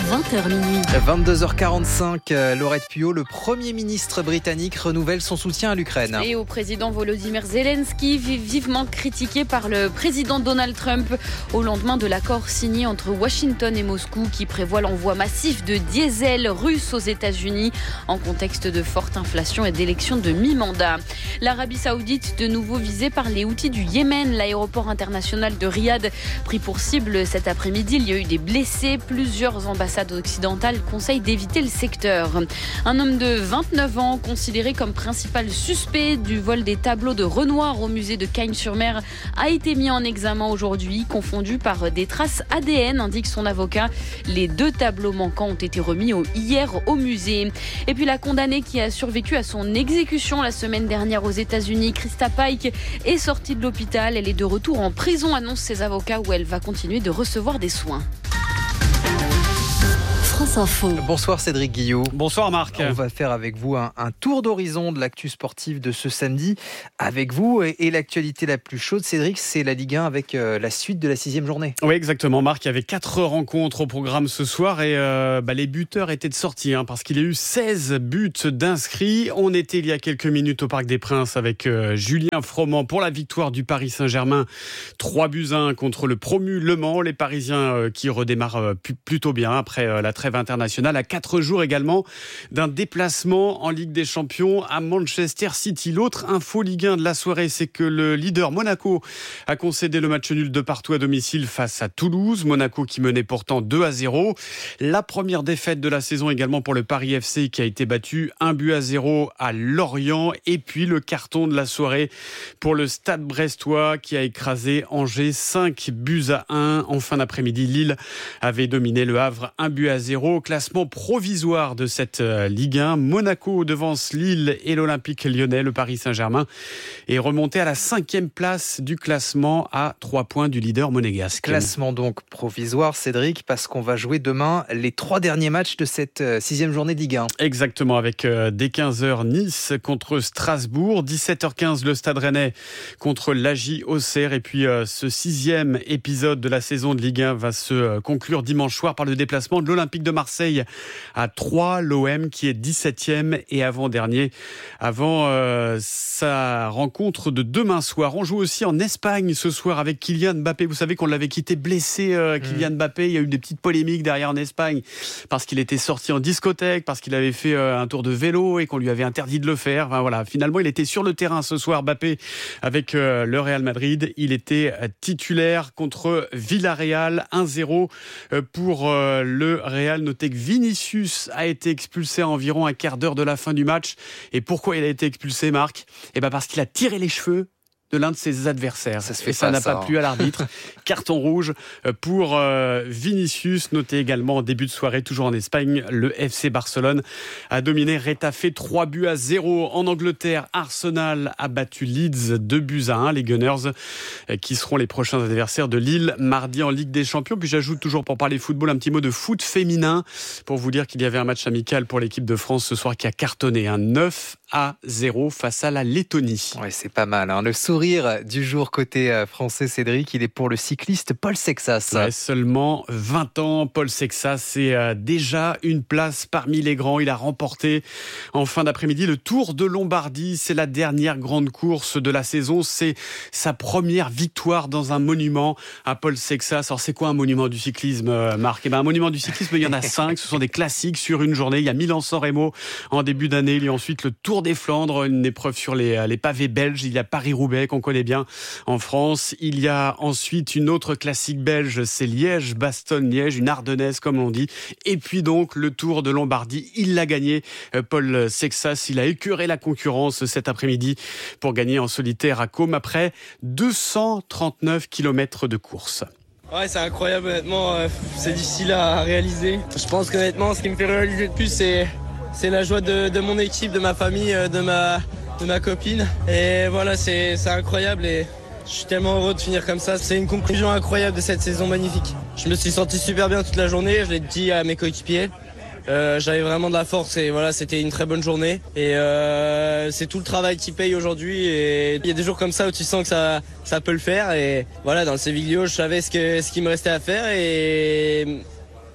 vingt heures minuit. vingt-deux heures quarante-cinq, Laurette Puyo, le Premier ministre britannique, renouvelle son soutien à l'Ukraine. Et au président Volodymyr Zelensky, vivement critiqué par le président Donald Trump au lendemain de l'accord signé entre Washington et Moscou qui prévoit l'envoi massif de diesel russe aux États-Unis en contexte de forte inflation et d'élection de mi-mandat. L'Arabie Saoudite de nouveau visée par les Houthis du Yémen. L'aéroport international de Riyad pris pour cible cet après-midi. Il y a eu des blessés. Plusieurs ambassades occidentales conseillent d'éviter le secteur. Un homme de vingt-neuf ans, considéré comme principal suspect du vol des tableaux de Renoir au musée de Cagnes-sur-Mer, a été mis en examen aujourd'hui, confondu par des traces A D N, indique son avocat. Les deux tableaux manquants ont été remis au, hier au musée. Et puis la condamnée qui a survécu à son exécution la semaine dernière aux États-Unis, Krista Pike, est sortie de l'hôpital. Elle est de retour en prison, annoncent ses avocats, où elle va continuer de recevoir des soins. France Info. Bonsoir Cédric Guillot. Bonsoir Marc. On va faire avec vous un, un tour d'horizon de l'actu sportive de ce samedi. Avec vous et, et l'actualité la plus chaude, Cédric, c'est la Ligue un avec euh, la suite de la sixième journée. Oui, exactement Marc. Il y avait quatre rencontres au programme ce soir et euh, bah, les buteurs étaient de sortie hein, parce qu'il y a eu seize buts d'inscrits. On était il y a quelques minutes au Parc des Princes avec euh, Julien Froment pour la victoire du Paris Saint-Germain. trois buts à un contre le promu Le Mans. Les Parisiens euh, qui redémarrent euh, plutôt bien après euh, la trêve internationale, à quatre jours également d'un déplacement en Ligue des Champions à Manchester City. L'autre info Ligue un de la soirée, c'est que le leader Monaco a concédé le match nul de partout à domicile face à Toulouse. Monaco qui menait pourtant deux à zéro. La première défaite de la saison également pour le Paris F C qui a été battu un but à zéro à Lorient. Et puis le carton de la soirée pour le Stade brestois qui a écrasé Angers cinq buts à un. En fin d'après-midi, Lille avait dominé le Havre un but à zéro. Au classement provisoire de cette Ligue un, Monaco devance Lille et l'Olympique lyonnais. Le Paris Saint-Germain est remonté à la cinquième place du classement à trois points du leader monégasque. Classement donc provisoire, Cédric, parce qu'on va jouer demain les trois derniers matchs de cette sixième journée de Ligue un. Exactement, avec euh, dès quinze heures Nice contre Strasbourg, dix-sept heures quinze le Stade Rennais contre l'A J Auxerre. Et puis euh, ce sixième épisode de la saison de Ligue un va se euh, conclure dimanche soir par le déplacement de l'Olympique de Marseille à Troyes, l'O M qui est dix-septième et avant-dernier avant euh, sa rencontre de demain soir. On joue aussi en Espagne ce soir avec Kylian Mbappé. Vous savez qu'on l'avait quitté blessé, euh, Kylian mmh. Mbappé. Il y a eu des petites polémiques derrière en Espagne parce qu'il était sorti en discothèque, parce qu'il avait fait euh, un tour de vélo et qu'on lui avait interdit de le faire. Enfin, voilà. Finalement, il était sur le terrain ce soir, Mbappé, avec euh, le Real Madrid. Il était euh, titulaire contre Villarreal, un zéro euh, pour euh, le Real. Notez que Vinicius a été expulsé à environ un quart d'heure de la fin du match. Et pourquoi il a été expulsé, Marc ? Eh ben parce qu'il a tiré les cheveux de l'un de ses adversaires. Ça se fait et ça pas, n'a ça, pas hein. plu à l'arbitre. Carton rouge pour euh, Vinicius. Notez également en début de soirée, toujours en Espagne, le F C Barcelone a dominé Retafe trois buts à zéro. En Angleterre, Arsenal a battu Leeds deux buts à un. Les Gunners euh, qui seront les prochains adversaires de Lille mardi en Ligue des Champions. Puis j'ajoute toujours pour parler football un petit mot de foot féminin pour vous dire qu'il y avait un match amical pour l'équipe de France ce soir qui a cartonné un neuf à zéro face à la Lettonie. Ouais, c'est pas mal. Hein. Le sourire du jour côté français, Cédric, il est pour le cycliste Paul Sexas. Ouais, seulement vingt ans, Paul Sexas, c'est euh, déjà une place parmi les grands. Il a remporté en fin d'après-midi le Tour de Lombardie. C'est la dernière grande course de la saison. C'est sa première victoire dans un monument à Paul Sexas. Alors c'est quoi un monument du cyclisme, euh, Marc ? Eh ben, un monument du cyclisme, il y en a cinq. Ce sont des classiques sur une journée. Il y a Milan-San Remo en début d'année. Il y a ensuite le Tour des Flandres, une épreuve sur les, les pavés belges. Il y a Paris-Roubaix qu'on connaît bien en France. Il y a ensuite une autre classique belge, c'est Liège-Bastogne-Liège, une ardennaise comme on dit. Et puis donc le Tour de Lombardie, il l'a gagné. Paul Sexas, il a écœuré la concurrence cet après-midi pour gagner en solitaire à Côme après deux cent trente-neuf kilomètres de course. Ouais, c'est incroyable honnêtement, c'est difficile à réaliser. Je pense qu'honnêtement, ce qui me fait réaliser le plus, c'est C'est la joie de, de mon équipe, de ma famille, de ma, de ma copine. Et voilà, c'est, c'est incroyable et je suis tellement heureux de finir comme ça. C'est une conclusion incroyable de cette saison magnifique. Je me suis senti super bien toute la journée, je l'ai dit à mes coéquipiers. Euh, j'avais vraiment de la force et voilà, c'était une très bonne journée. Et euh, c'est tout le travail qui paye aujourd'hui. Et il y a des jours comme ça où tu sens que ça, ça peut le faire. Et voilà, dans le Sévillio, je savais ce, que, ce qu'il me restait à faire. Et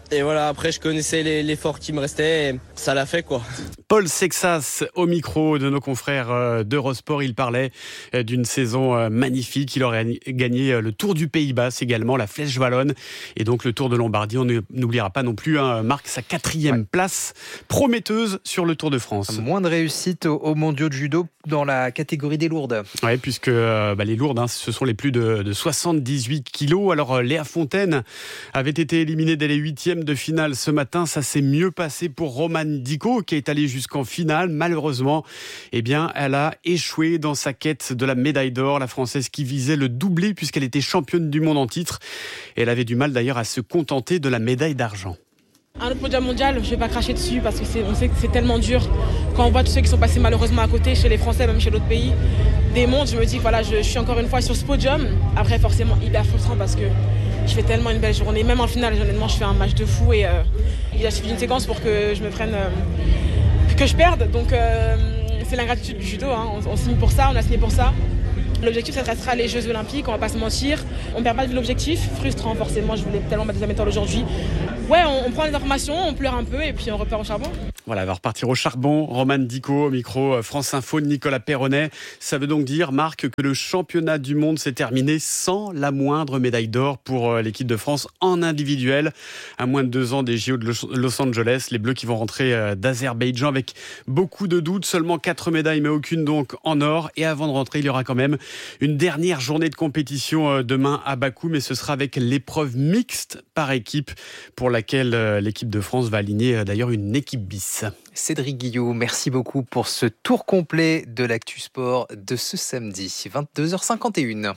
Et voilà, après je connaissais les, l'effort qui me restait et ça l'a fait quoi. Paul Sexas au micro de nos confrères d'Eurosport. Il parlait d'une saison magnifique. Il aurait gagné le Tour du Pays Basque également, la Flèche Wallonne et donc le Tour de Lombardie. On n'oubliera pas non plus, hein, marque sa quatrième ouais. place prometteuse sur le Tour de France. Moins de réussite aux mondiaux de judo dans la catégorie des lourdes. Oui, puisque bah, les lourdes, hein, ce sont les plus de, de soixante-dix-huit kilos. Alors Léa Fontaine avait été éliminée dès les huitièmes de finale ce matin. Ça s'est mieux passé pour Romane Dico qui est allée jusqu'en finale. Malheureusement, eh bien, elle a échoué dans sa quête de la médaille d'or. La Française qui visait le doublé puisqu'elle était championne du monde en titre. Et elle avait du mal d'ailleurs à se contenter de la médaille d'argent. Un autre podium mondial, je ne vais pas cracher dessus parce que c'est, on sait que c'est tellement dur. Quand on voit tous ceux qui sont passés malheureusement à côté, chez les Français, même chez d'autres pays, des mondes, je me dis que voilà, je, je suis encore une fois sur ce podium. Après, forcément, hyper frustrant parce que je fais tellement une belle journée. Même en finale, honnêtement, je fais un match de fou et euh, il a suffi d'une séquence pour que je me prenne, euh, que je perde. Donc, euh, c'est l'ingratitude du judo. Hein. On, on signe pour ça, on a signé pour ça. L'objectif, ça restera les Jeux Olympiques, on va pas se mentir. On perd pas de vue l'objectif, frustrant forcément, je voulais tellement ma deuxième étoile aujourd'hui. Ouais, on, on prend les informations, on pleure un peu et puis on repart au charbon. Voilà, elle va repartir au charbon. Romane Dico au micro France Info de Nicolas Perronnet. Ça veut donc dire, Marc, que le championnat du monde s'est terminé sans la moindre médaille d'or pour l'équipe de France en individuel. À moins de deux ans des J O de Los Angeles, les Bleus qui vont rentrer d'Azerbaïdjan avec beaucoup de doutes. Seulement quatre médailles, mais aucune donc en or. Et avant de rentrer, il y aura quand même une dernière journée de compétition demain à Bakou, mais ce sera avec l'épreuve mixte par équipe pour laquelle l'équipe de France va aligner d'ailleurs une équipe bis. Cédric Guillot, merci beaucoup pour ce tour complet de l'actu sport de ce samedi, vingt-deux heures cinquante et une.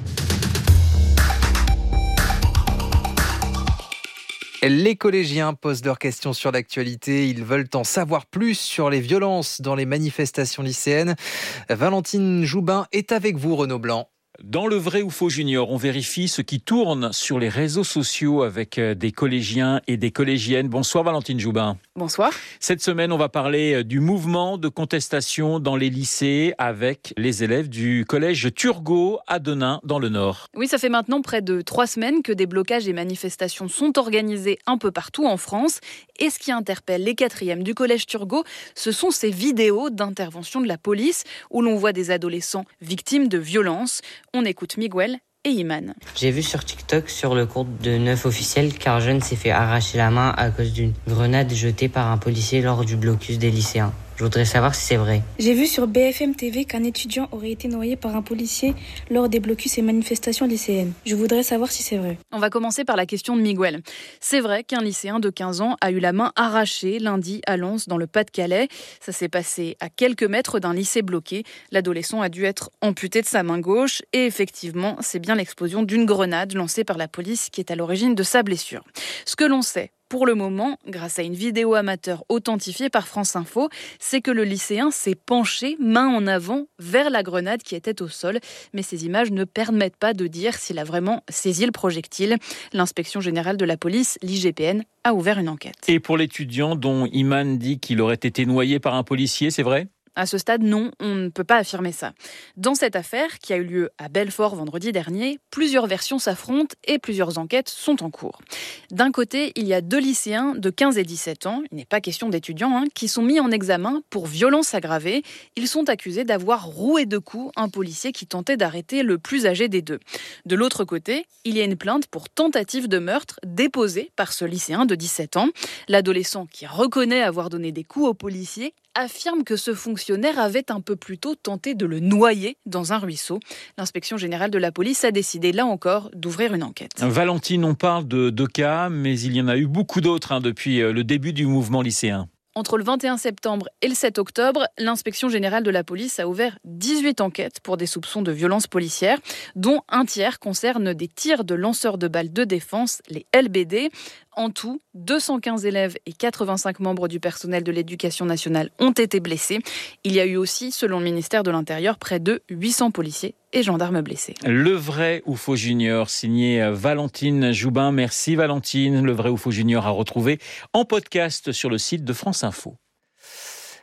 Les collégiens posent leurs questions sur l'actualité. Ils veulent en savoir plus sur les violences dans les manifestations lycéennes. Valentine Joubin est avec vous, Renaud Blanc. Dans le vrai ou faux junior, on vérifie ce qui tourne sur les réseaux sociaux avec des collégiens et des collégiennes. Bonsoir Valentine Joubin. Bonsoir. Cette semaine, on va parler du mouvement de contestation dans les lycées avec les élèves du collège Turgot à Denain dans le Nord. Oui, ça fait maintenant près de trois semaines que des blocages et manifestations sont organisés un peu partout en France. Et ce qui interpelle les quatrièmes du collège Turgot, ce sont ces vidéos d'intervention de la police où l'on voit des adolescents victimes de violences. On écoute Miguel et Iman. J'ai vu sur TikTok sur le compte de Neuf Officiel qu'un jeune s'est fait arracher la main à cause d'une grenade jetée par un policier lors du blocus des lycéens. Je voudrais savoir si c'est vrai. J'ai vu sur B F M T V qu'un étudiant aurait été noyé par un policier lors des blocus et manifestations lycéennes. Je voudrais savoir si c'est vrai. On va commencer par la question de Miguel. C'est vrai qu'un lycéen de quinze ans a eu la main arrachée lundi à Lens dans le Pas-de-Calais. Ça s'est passé à quelques mètres d'un lycée bloqué. L'adolescent a dû être amputé de sa main gauche et effectivement, c'est bien l'explosion d'une grenade lancée par la police qui est à l'origine de sa blessure. Ce que l'on sait pour le moment, grâce à une vidéo amateur authentifiée par France Info, c'est que le lycéen s'est penché, main en avant, vers la grenade qui était au sol. Mais ces images ne permettent pas de dire s'il a vraiment saisi le projectile. L'inspection générale de la police, l'I G P N, a ouvert une enquête. Et pour l'étudiant dont Iman dit qu'il aurait été noyé par un policier, c'est vrai ? À ce stade, non, on ne peut pas affirmer ça. Dans cette affaire, qui a eu lieu à Belfort vendredi dernier, plusieurs versions s'affrontent et plusieurs enquêtes sont en cours. D'un côté, il y a deux lycéens de quinze et dix-sept ans, il n'est pas question d'étudiants, hein, qui sont mis en examen pour violence aggravée. Ils sont accusés d'avoir roué de coups un policier qui tentait d'arrêter le plus âgé des deux. De l'autre côté, il y a une plainte pour tentative de meurtre déposée par ce lycéen de dix-sept ans. L'adolescent qui reconnaît avoir donné des coups au policier affirme que ce fonctionnaire avait un peu plus tôt tenté de le noyer dans un ruisseau. L'inspection générale de la police a décidé, là encore, d'ouvrir une enquête. Valentine, on parle de deux cas, mais il y en a eu beaucoup d'autres hein, depuis le début du mouvement lycéen. Entre le vingt et un septembre et le sept octobre, l'inspection générale de la police a ouvert dix-huit enquêtes pour des soupçons de violences policières, dont un tiers concerne des tirs de lanceurs de balles de défense, les L B D. En tout, deux cent quinze élèves et quatre-vingt-cinq membres du personnel de l'éducation nationale ont été blessés. Il y a eu aussi, selon le ministère de l'Intérieur, près de huit cents policiers et gendarmes blessés. Le vrai ou faux junior, signé Valentine Joubin. Merci Valentine. Le vrai ou faux junior à retrouver en podcast sur le site de France Info.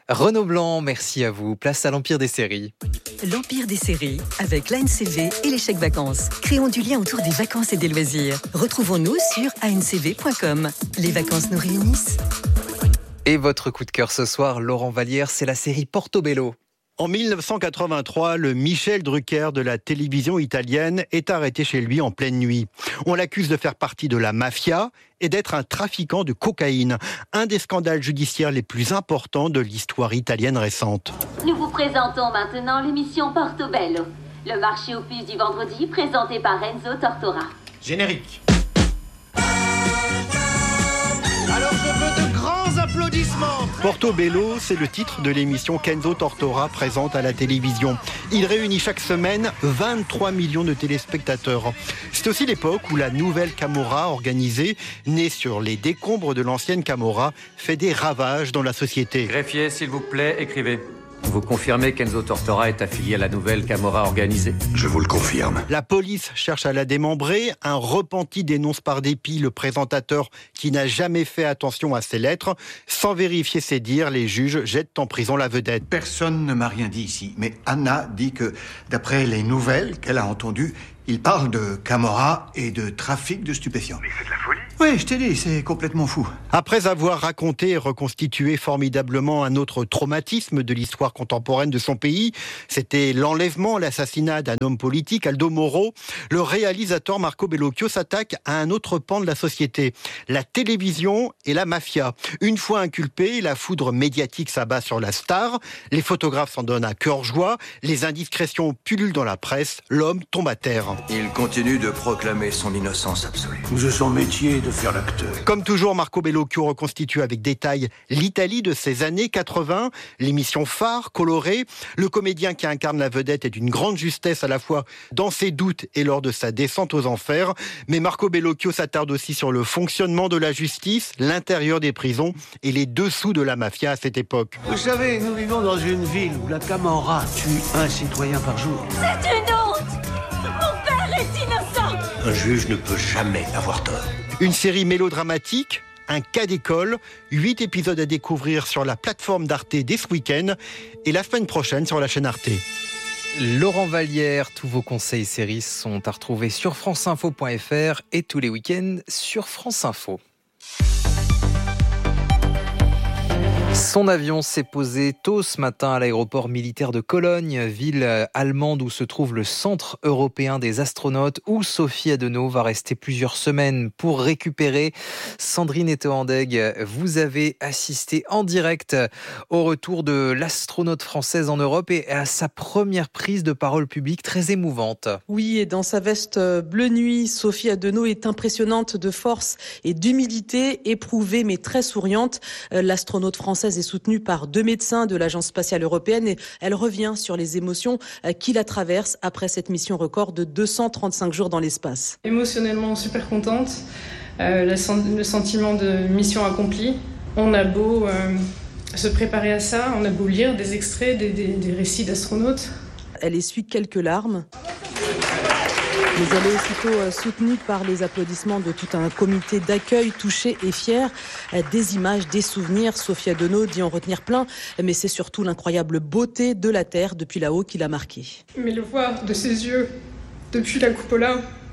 Renaud Blanc, merci à vous. Place à l'Empire des séries. L'Empire des séries, avec l'A N C V et les chèques vacances. Créons du lien autour des vacances et des loisirs. Retrouvons-nous sur a n c v point com. Les vacances nous réunissent. Et votre coup de cœur ce soir, Laurent Vallière, c'est la série Portobello. En mille neuf cent quatre-vingt-trois, le Michel Drucker de la télévision italienne est arrêté chez lui en pleine nuit. On l'accuse de faire partie de la mafia et d'être un trafiquant de cocaïne. Un des scandales judiciaires les plus importants de l'histoire italienne récente. Nous vous présentons maintenant l'émission Portobello, le marché aux puces du vendredi présenté par Enzo Tortora. Générique. Alors je veux de grands applaudissements. Portobello, c'est le titre de l'émission qu'Enzo Tortora présente à la télévision. Il réunit chaque semaine vingt-trois millions de téléspectateurs. C'est aussi l'époque où la nouvelle Camorra organisée, née sur les décombres de l'ancienne Camorra, fait des ravages dans la société. Greffier, s'il vous plaît, écrivez. Vous confirmez qu'Enzo Tortora est affilié à la nouvelle Camorra organisée ? Je vous le confirme. La police cherche à la démembrer. Un repenti dénonce par dépit le présentateur qui n'a jamais fait attention à ses lettres. Sans vérifier ses dires, les juges jettent en prison la vedette. Personne ne m'a rien dit ici, mais Anna dit que, d'après les nouvelles qu'elle a entendues, il parle de Camorra et de trafic de stupéfiants. Mais c'est de la folie. Oui, je t'ai dit, c'est complètement fou. Après avoir raconté et reconstitué formidablement un autre traumatisme de l'histoire contemporaine de son pays, c'était l'enlèvement, l'assassinat d'un homme politique, Aldo Moro, le réalisateur Marco Bellocchio s'attaque à un autre pan de la société, la télévision et la mafia. Une fois inculpé, la foudre médiatique s'abat sur la star, les photographes s'en donnent à cœur joie, les indiscrétions pullulent dans la presse, l'homme tombe à terre. Il continue de proclamer son innocence absolue. C'est son métier de faire l'acteur. Comme toujours, Marco Bellocchio reconstitue avec détail l'Italie de ces années quatre-vingts, l'émission phare, colorée. Le comédien qui incarne la vedette est d'une grande justesse à la fois dans ses doutes et lors de sa descente aux enfers. Mais Marco Bellocchio s'attarde aussi sur le fonctionnement de la justice, l'intérieur des prisons et les dessous de la mafia à cette époque. Vous savez, nous vivons dans une ville où la Camorra tue un citoyen par jour. C'est une honte! Mon père est innocent! Un juge ne peut jamais avoir tort. Une série mélodramatique, un cas d'école, huit épisodes à découvrir sur la plateforme d'Arte dès ce week-end et la semaine prochaine sur la chaîne Arte. Laurent Vallière, tous vos conseils séries sont à retrouver sur franceinfo point f r et tous les week-ends sur France Info. Son avion s'est posé tôt ce matin à l'aéroport militaire de Cologne, ville allemande où se trouve le Centre européen des astronautes, où Sophie Adenau va rester plusieurs semaines pour récupérer. Sandrine Eto-Andeg, vous avez assisté en direct au retour de l'astronaute française en Europe et à sa première prise de parole publique très émouvante. Oui, et dans sa veste bleu nuit, Sophie Adenau est impressionnante de force et d'humilité, éprouvée mais très souriante. L'astronaute française est soutenue par deux médecins de l'Agence spatiale européenne et elle revient sur les émotions qui la traversent après cette mission record de deux cent trente-cinq jours dans l'espace. Émotionnellement super contente, euh, le sentiment de mission accomplie. On a beau euh, se préparer à ça, on a beau lire des extraits, des, des, des récits d'astronautes. Elle essuie quelques larmes. Mais elle est aussitôt soutenue par les applaudissements de tout un comité d'accueil touché et fier. Des images, des souvenirs. Sophie Adenau dit en retenir plein, mais c'est surtout l'incroyable beauté de la Terre depuis là-haut qui l'a marquée. Mais le voir de ses yeux, depuis la cupola,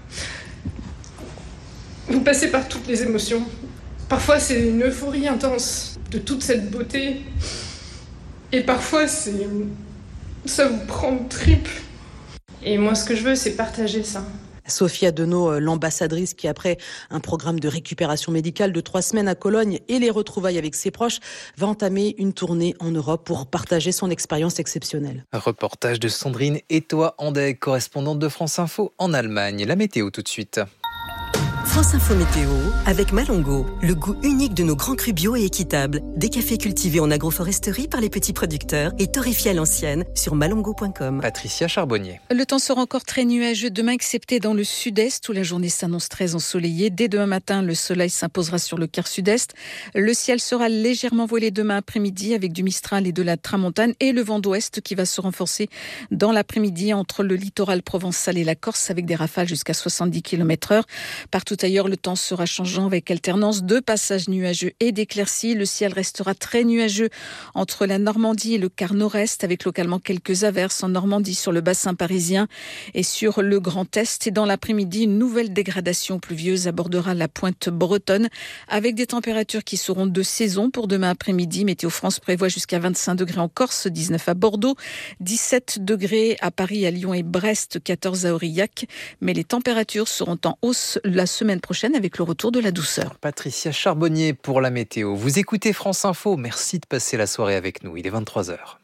vous passez par toutes les émotions. Parfois c'est une euphorie intense de toute cette beauté. Et parfois c'est... ça vous prend aux tripes. Et moi, ce que je veux, c'est partager ça. Sophie Adenau, l'ambassadrice qui, après un programme de récupération médicale de trois semaines à Cologne et les retrouvailles avec ses proches, va entamer une tournée en Europe pour partager son expérience exceptionnelle. Un reportage de Sandrine Eto-Andeg, correspondante de France Info en Allemagne. La météo tout de suite. France Info Météo avec Malongo, le goût unique de nos grands crus bio et équitables. Des cafés cultivés en agroforesterie par les petits producteurs et torréfiés à l'ancienne sur malongo point com. Patricia Charbonnier. Le temps sera encore très nuageux demain, excepté dans le sud-est où la journée s'annonce très ensoleillée. Dès demain matin, le soleil s'imposera sur le quart sud-est. Le ciel sera légèrement voilé demain après-midi avec du Mistral et de la Tramontane et le vent d'ouest qui va se renforcer dans l'après-midi entre le littoral provençal et la Corse avec des rafales jusqu'à soixante-dix kilomètres heure. Partout ailleurs, le temps sera changeant avec alternance de passages nuageux et d'éclaircies. Le ciel restera très nuageux entre la Normandie et le quart nord-est, avec localement quelques averses en Normandie sur le bassin parisien et sur le Grand Est. Et dans l'après-midi, une nouvelle dégradation pluvieuse abordera la pointe bretonne avec des températures qui seront de saison pour demain après-midi. Météo France prévoit jusqu'à vingt-cinq degrés en Corse, dix-neuf à Bordeaux, dix-sept degrés à Paris, à Lyon et Brest, quatorze à Aurillac. Mais les températures seront en hausse la semaine prochaine avec le retour de la douceur. Patricia Charbonnier pour la météo. Vous écoutez France Info. Merci de passer la soirée avec nous. Il est vingt-trois heures.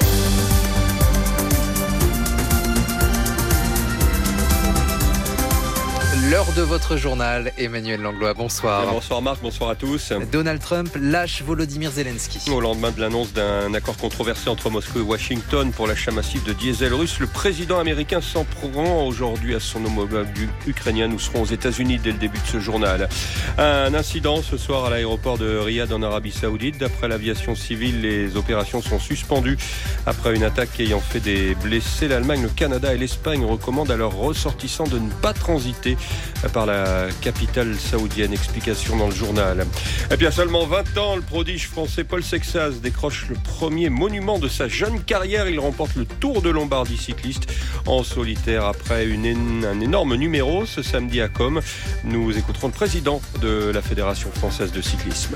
L'heure de votre journal, Emmanuel Langlois, bonsoir. Bonsoir Marc, bonsoir à tous. Donald Trump lâche Volodymyr Zelensky. Au lendemain de l'annonce d'un accord controversé entre Moscou et Washington pour l'achat massif de diesel russe, le président américain s'en prend aujourd'hui à son homologue ukrainien. Nous serons aux États-Unis dès le début de ce journal. Un incident ce soir à l'aéroport de Riyad en Arabie Saoudite. D'après l'aviation civile, les opérations sont suspendues après une attaque ayant fait des blessés. L'Allemagne, le Canada et l'Espagne recommandent à leurs ressortissants de ne pas transiter par la capitale saoudienne. Explication dans le journal. Et bien seulement vingt ans, le prodige français Paul Sexas décroche le premier monument de sa jeune carrière. Il remporte le Tour de Lombardie cycliste en solitaire après une, un énorme numéro ce samedi à Com. Nous écouterons le président de la Fédération française de cyclisme.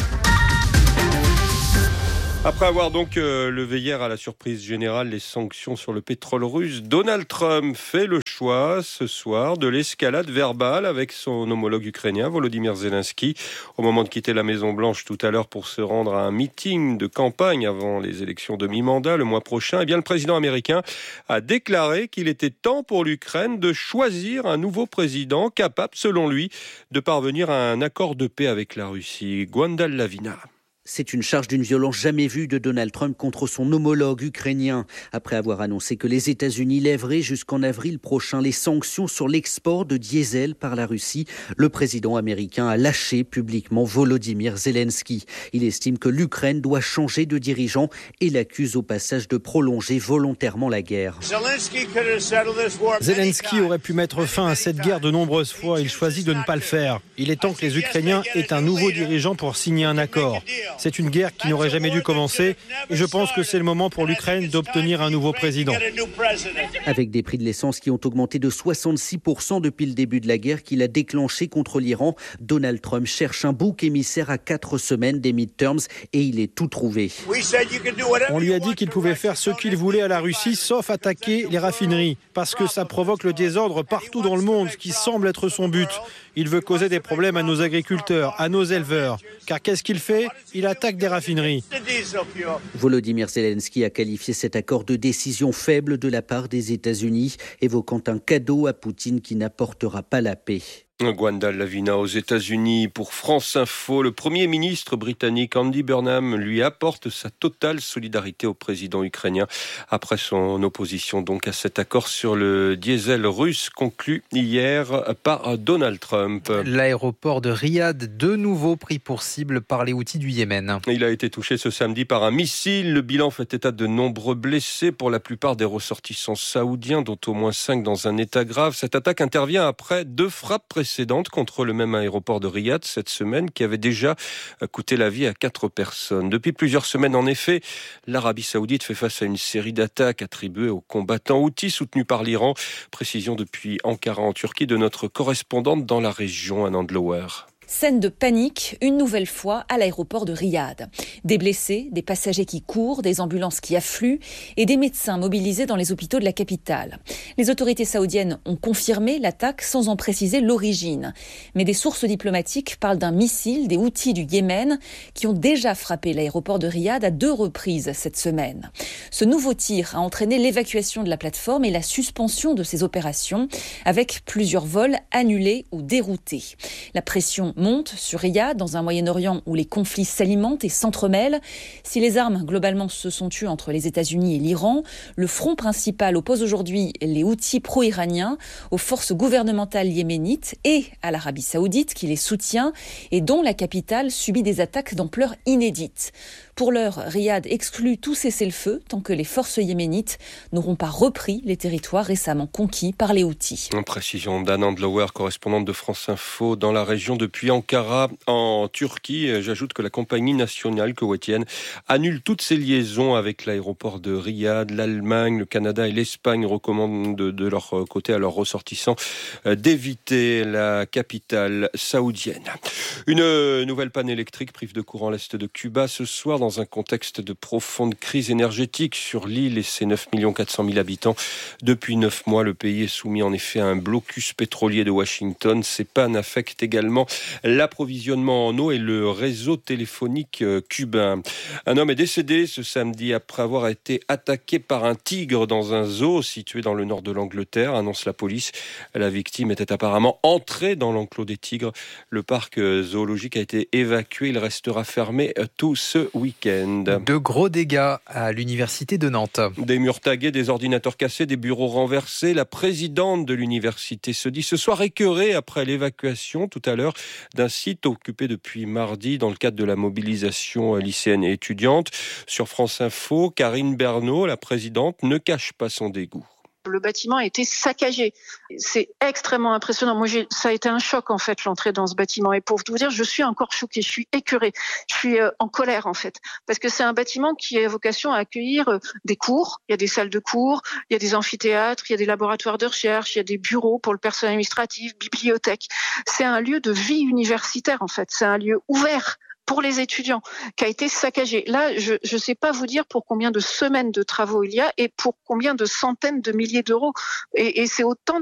Après avoir donc euh, levé hier à la surprise générale les sanctions sur le pétrole russe, Donald Trump fait le choix ce soir de l'escalade verbale avec son homologue ukrainien Volodymyr Zelensky. Au moment de quitter la Maison-Blanche tout à l'heure pour se rendre à un meeting de campagne avant les élections de mi-mandat le mois prochain, eh bien, le président américain a déclaré qu'il était temps pour l'Ukraine de choisir un nouveau président capable, selon lui, de parvenir à un accord de paix avec la Russie. Gwendal Lavina. C'est une charge d'une violence jamais vue de Donald Trump contre son homologue ukrainien. Après avoir annoncé que les États-Unis lèveraient jusqu'en avril prochain les sanctions sur l'export de diesel par la Russie, le président américain a lâché publiquement Volodymyr Zelensky. Il estime que l'Ukraine doit changer de dirigeant et l'accuse au passage de prolonger volontairement la guerre. Zelensky aurait pu mettre fin à cette guerre de nombreuses fois. Il choisit de ne pas le faire. Il est temps que les Ukrainiens aient un nouveau dirigeant pour signer un accord. C'est une guerre qui n'aurait jamais dû commencer et je pense que c'est le moment pour l'Ukraine d'obtenir un nouveau président. Avec des prix de l'essence qui ont augmenté de soixante-six pour cent depuis le début de la guerre qu'il a déclenchée contre l'Iran, Donald Trump cherche un bouc émissaire à quatre semaines des midterms et il est tout trouvé. On lui a dit qu'il pouvait faire ce qu'il voulait à la Russie sauf attaquer les raffineries parce que ça provoque le désordre partout dans le monde, ce qui semble être son but. Il veut causer des problèmes à nos agriculteurs, à nos éleveurs. Car qu'est-ce qu'il fait ? Il attaque des raffineries. Volodymyr Zelensky a qualifié cet accord de décision faible de la part des États-Unis, évoquant un cadeau à Poutine qui n'apportera pas la paix. Gwendal Lavina aux États-Unis pour France Info. Le Premier ministre britannique Andy Burnham lui apporte sa totale solidarité au président ukrainien après son opposition donc à cet accord sur le diesel russe conclu hier par Donald Trump. L'aéroport de Riyad, de nouveau pris pour cible par les Houthis du Yémen. Il a été touché ce samedi par un missile. Le bilan fait état de nombreux blessés, pour la plupart des ressortissants saoudiens, dont au moins cinq dans un état grave. Cette attaque intervient après deux frappes précédentes contre le même aéroport de Riyad cette semaine qui avait déjà coûté la vie à quatre personnes. Depuis plusieurs semaines, en effet, l'Arabie Saoudite fait face à une série d'attaques attribuées aux combattants houthis soutenus par l'Iran. Précision depuis Ankara en Turquie de notre correspondante dans la région, Anand Lower. Scène de panique, une nouvelle fois, à l'aéroport de Riyad. Des blessés, des passagers qui courent, des ambulances qui affluent et des médecins mobilisés dans les hôpitaux de la capitale. Les autorités saoudiennes ont confirmé l'attaque sans en préciser l'origine. Mais des sources diplomatiques parlent d'un missile des Houthis du Yémen qui ont déjà frappé l'aéroport de Riyad à deux reprises cette semaine. Ce nouveau tir a entraîné l'évacuation de la plateforme et la suspension de ses opérations, avec plusieurs vols annulés ou déroutés. La pression monte sur Riyad, dans un Moyen-Orient où les conflits s'alimentent et s'entremêlent. Si les armes, globalement, se sont tues entre les États-Unis et l'Iran, le front principal oppose aujourd'hui les Houthis pro-iraniens aux forces gouvernementales yéménites et à l'Arabie saoudite qui les soutient et dont la capitale subit des attaques d'ampleur inédite. Pour l'heure, Riyad exclut tout cessez-le-feu tant que les forces yéménites n'auront pas repris les territoires récemment conquis par les Houthis. En précision d'Anne Andlauer, correspondante de France Info dans la région depuis Ankara en Turquie. J'ajoute que la compagnie nationale koweïtienne annule toutes ses liaisons avec l'aéroport de Riyad. L'Allemagne, le Canada et l'Espagne recommandent de, de leur côté à leurs ressortissants d'éviter la capitale saoudienne. Une nouvelle panne électrique prive de courant l'est de Cuba ce soir dans un contexte de profonde crise énergétique sur l'île et ses neuf millions quatre cent mille habitants. Depuis neuf mois, le pays est soumis en effet à un blocus pétrolier de Washington. Ces pannes affectent également l'approvisionnement en eau et le réseau téléphonique cubain. Un homme est décédé ce samedi après avoir été attaqué par un tigre dans un zoo situé dans le nord de l'Angleterre, annonce la police. La victime était apparemment entrée dans l'enclos des tigres. Le parc zoologique a été évacué. Il restera fermé tout ce week-end. De gros dégâts à l'université de Nantes. Des murs tagués, des ordinateurs cassés, des bureaux renversés. La présidente de l'université se dit ce soir écœurée après l'évacuation tout à l'heure d'un site occupé depuis mardi dans le cadre de la mobilisation lycéenne et étudiante. Sur France Info, Karine Bernot, la présidente, ne cache pas son dégoût. Le bâtiment a été saccagé. C'est extrêmement impressionnant. Moi, j'ai, ça a été un choc, en fait, l'entrée dans ce bâtiment. Et pour vous dire, je suis encore choquée, je suis écœurée, je suis euh, en colère, en fait. Parce que c'est un bâtiment qui a vocation à accueillir euh, des cours. Il y a des salles de cours, il y a des amphithéâtres, il y a des laboratoires de recherche, il y a des bureaux pour le personnel administratif, bibliothèque. C'est un lieu de vie universitaire, en fait. C'est un lieu ouvert pour les étudiants, qui a été saccagé. Là, je ne sais pas vous dire pour combien de semaines de travaux il y a et pour combien de centaines de milliers d'euros. Et, et c'est autant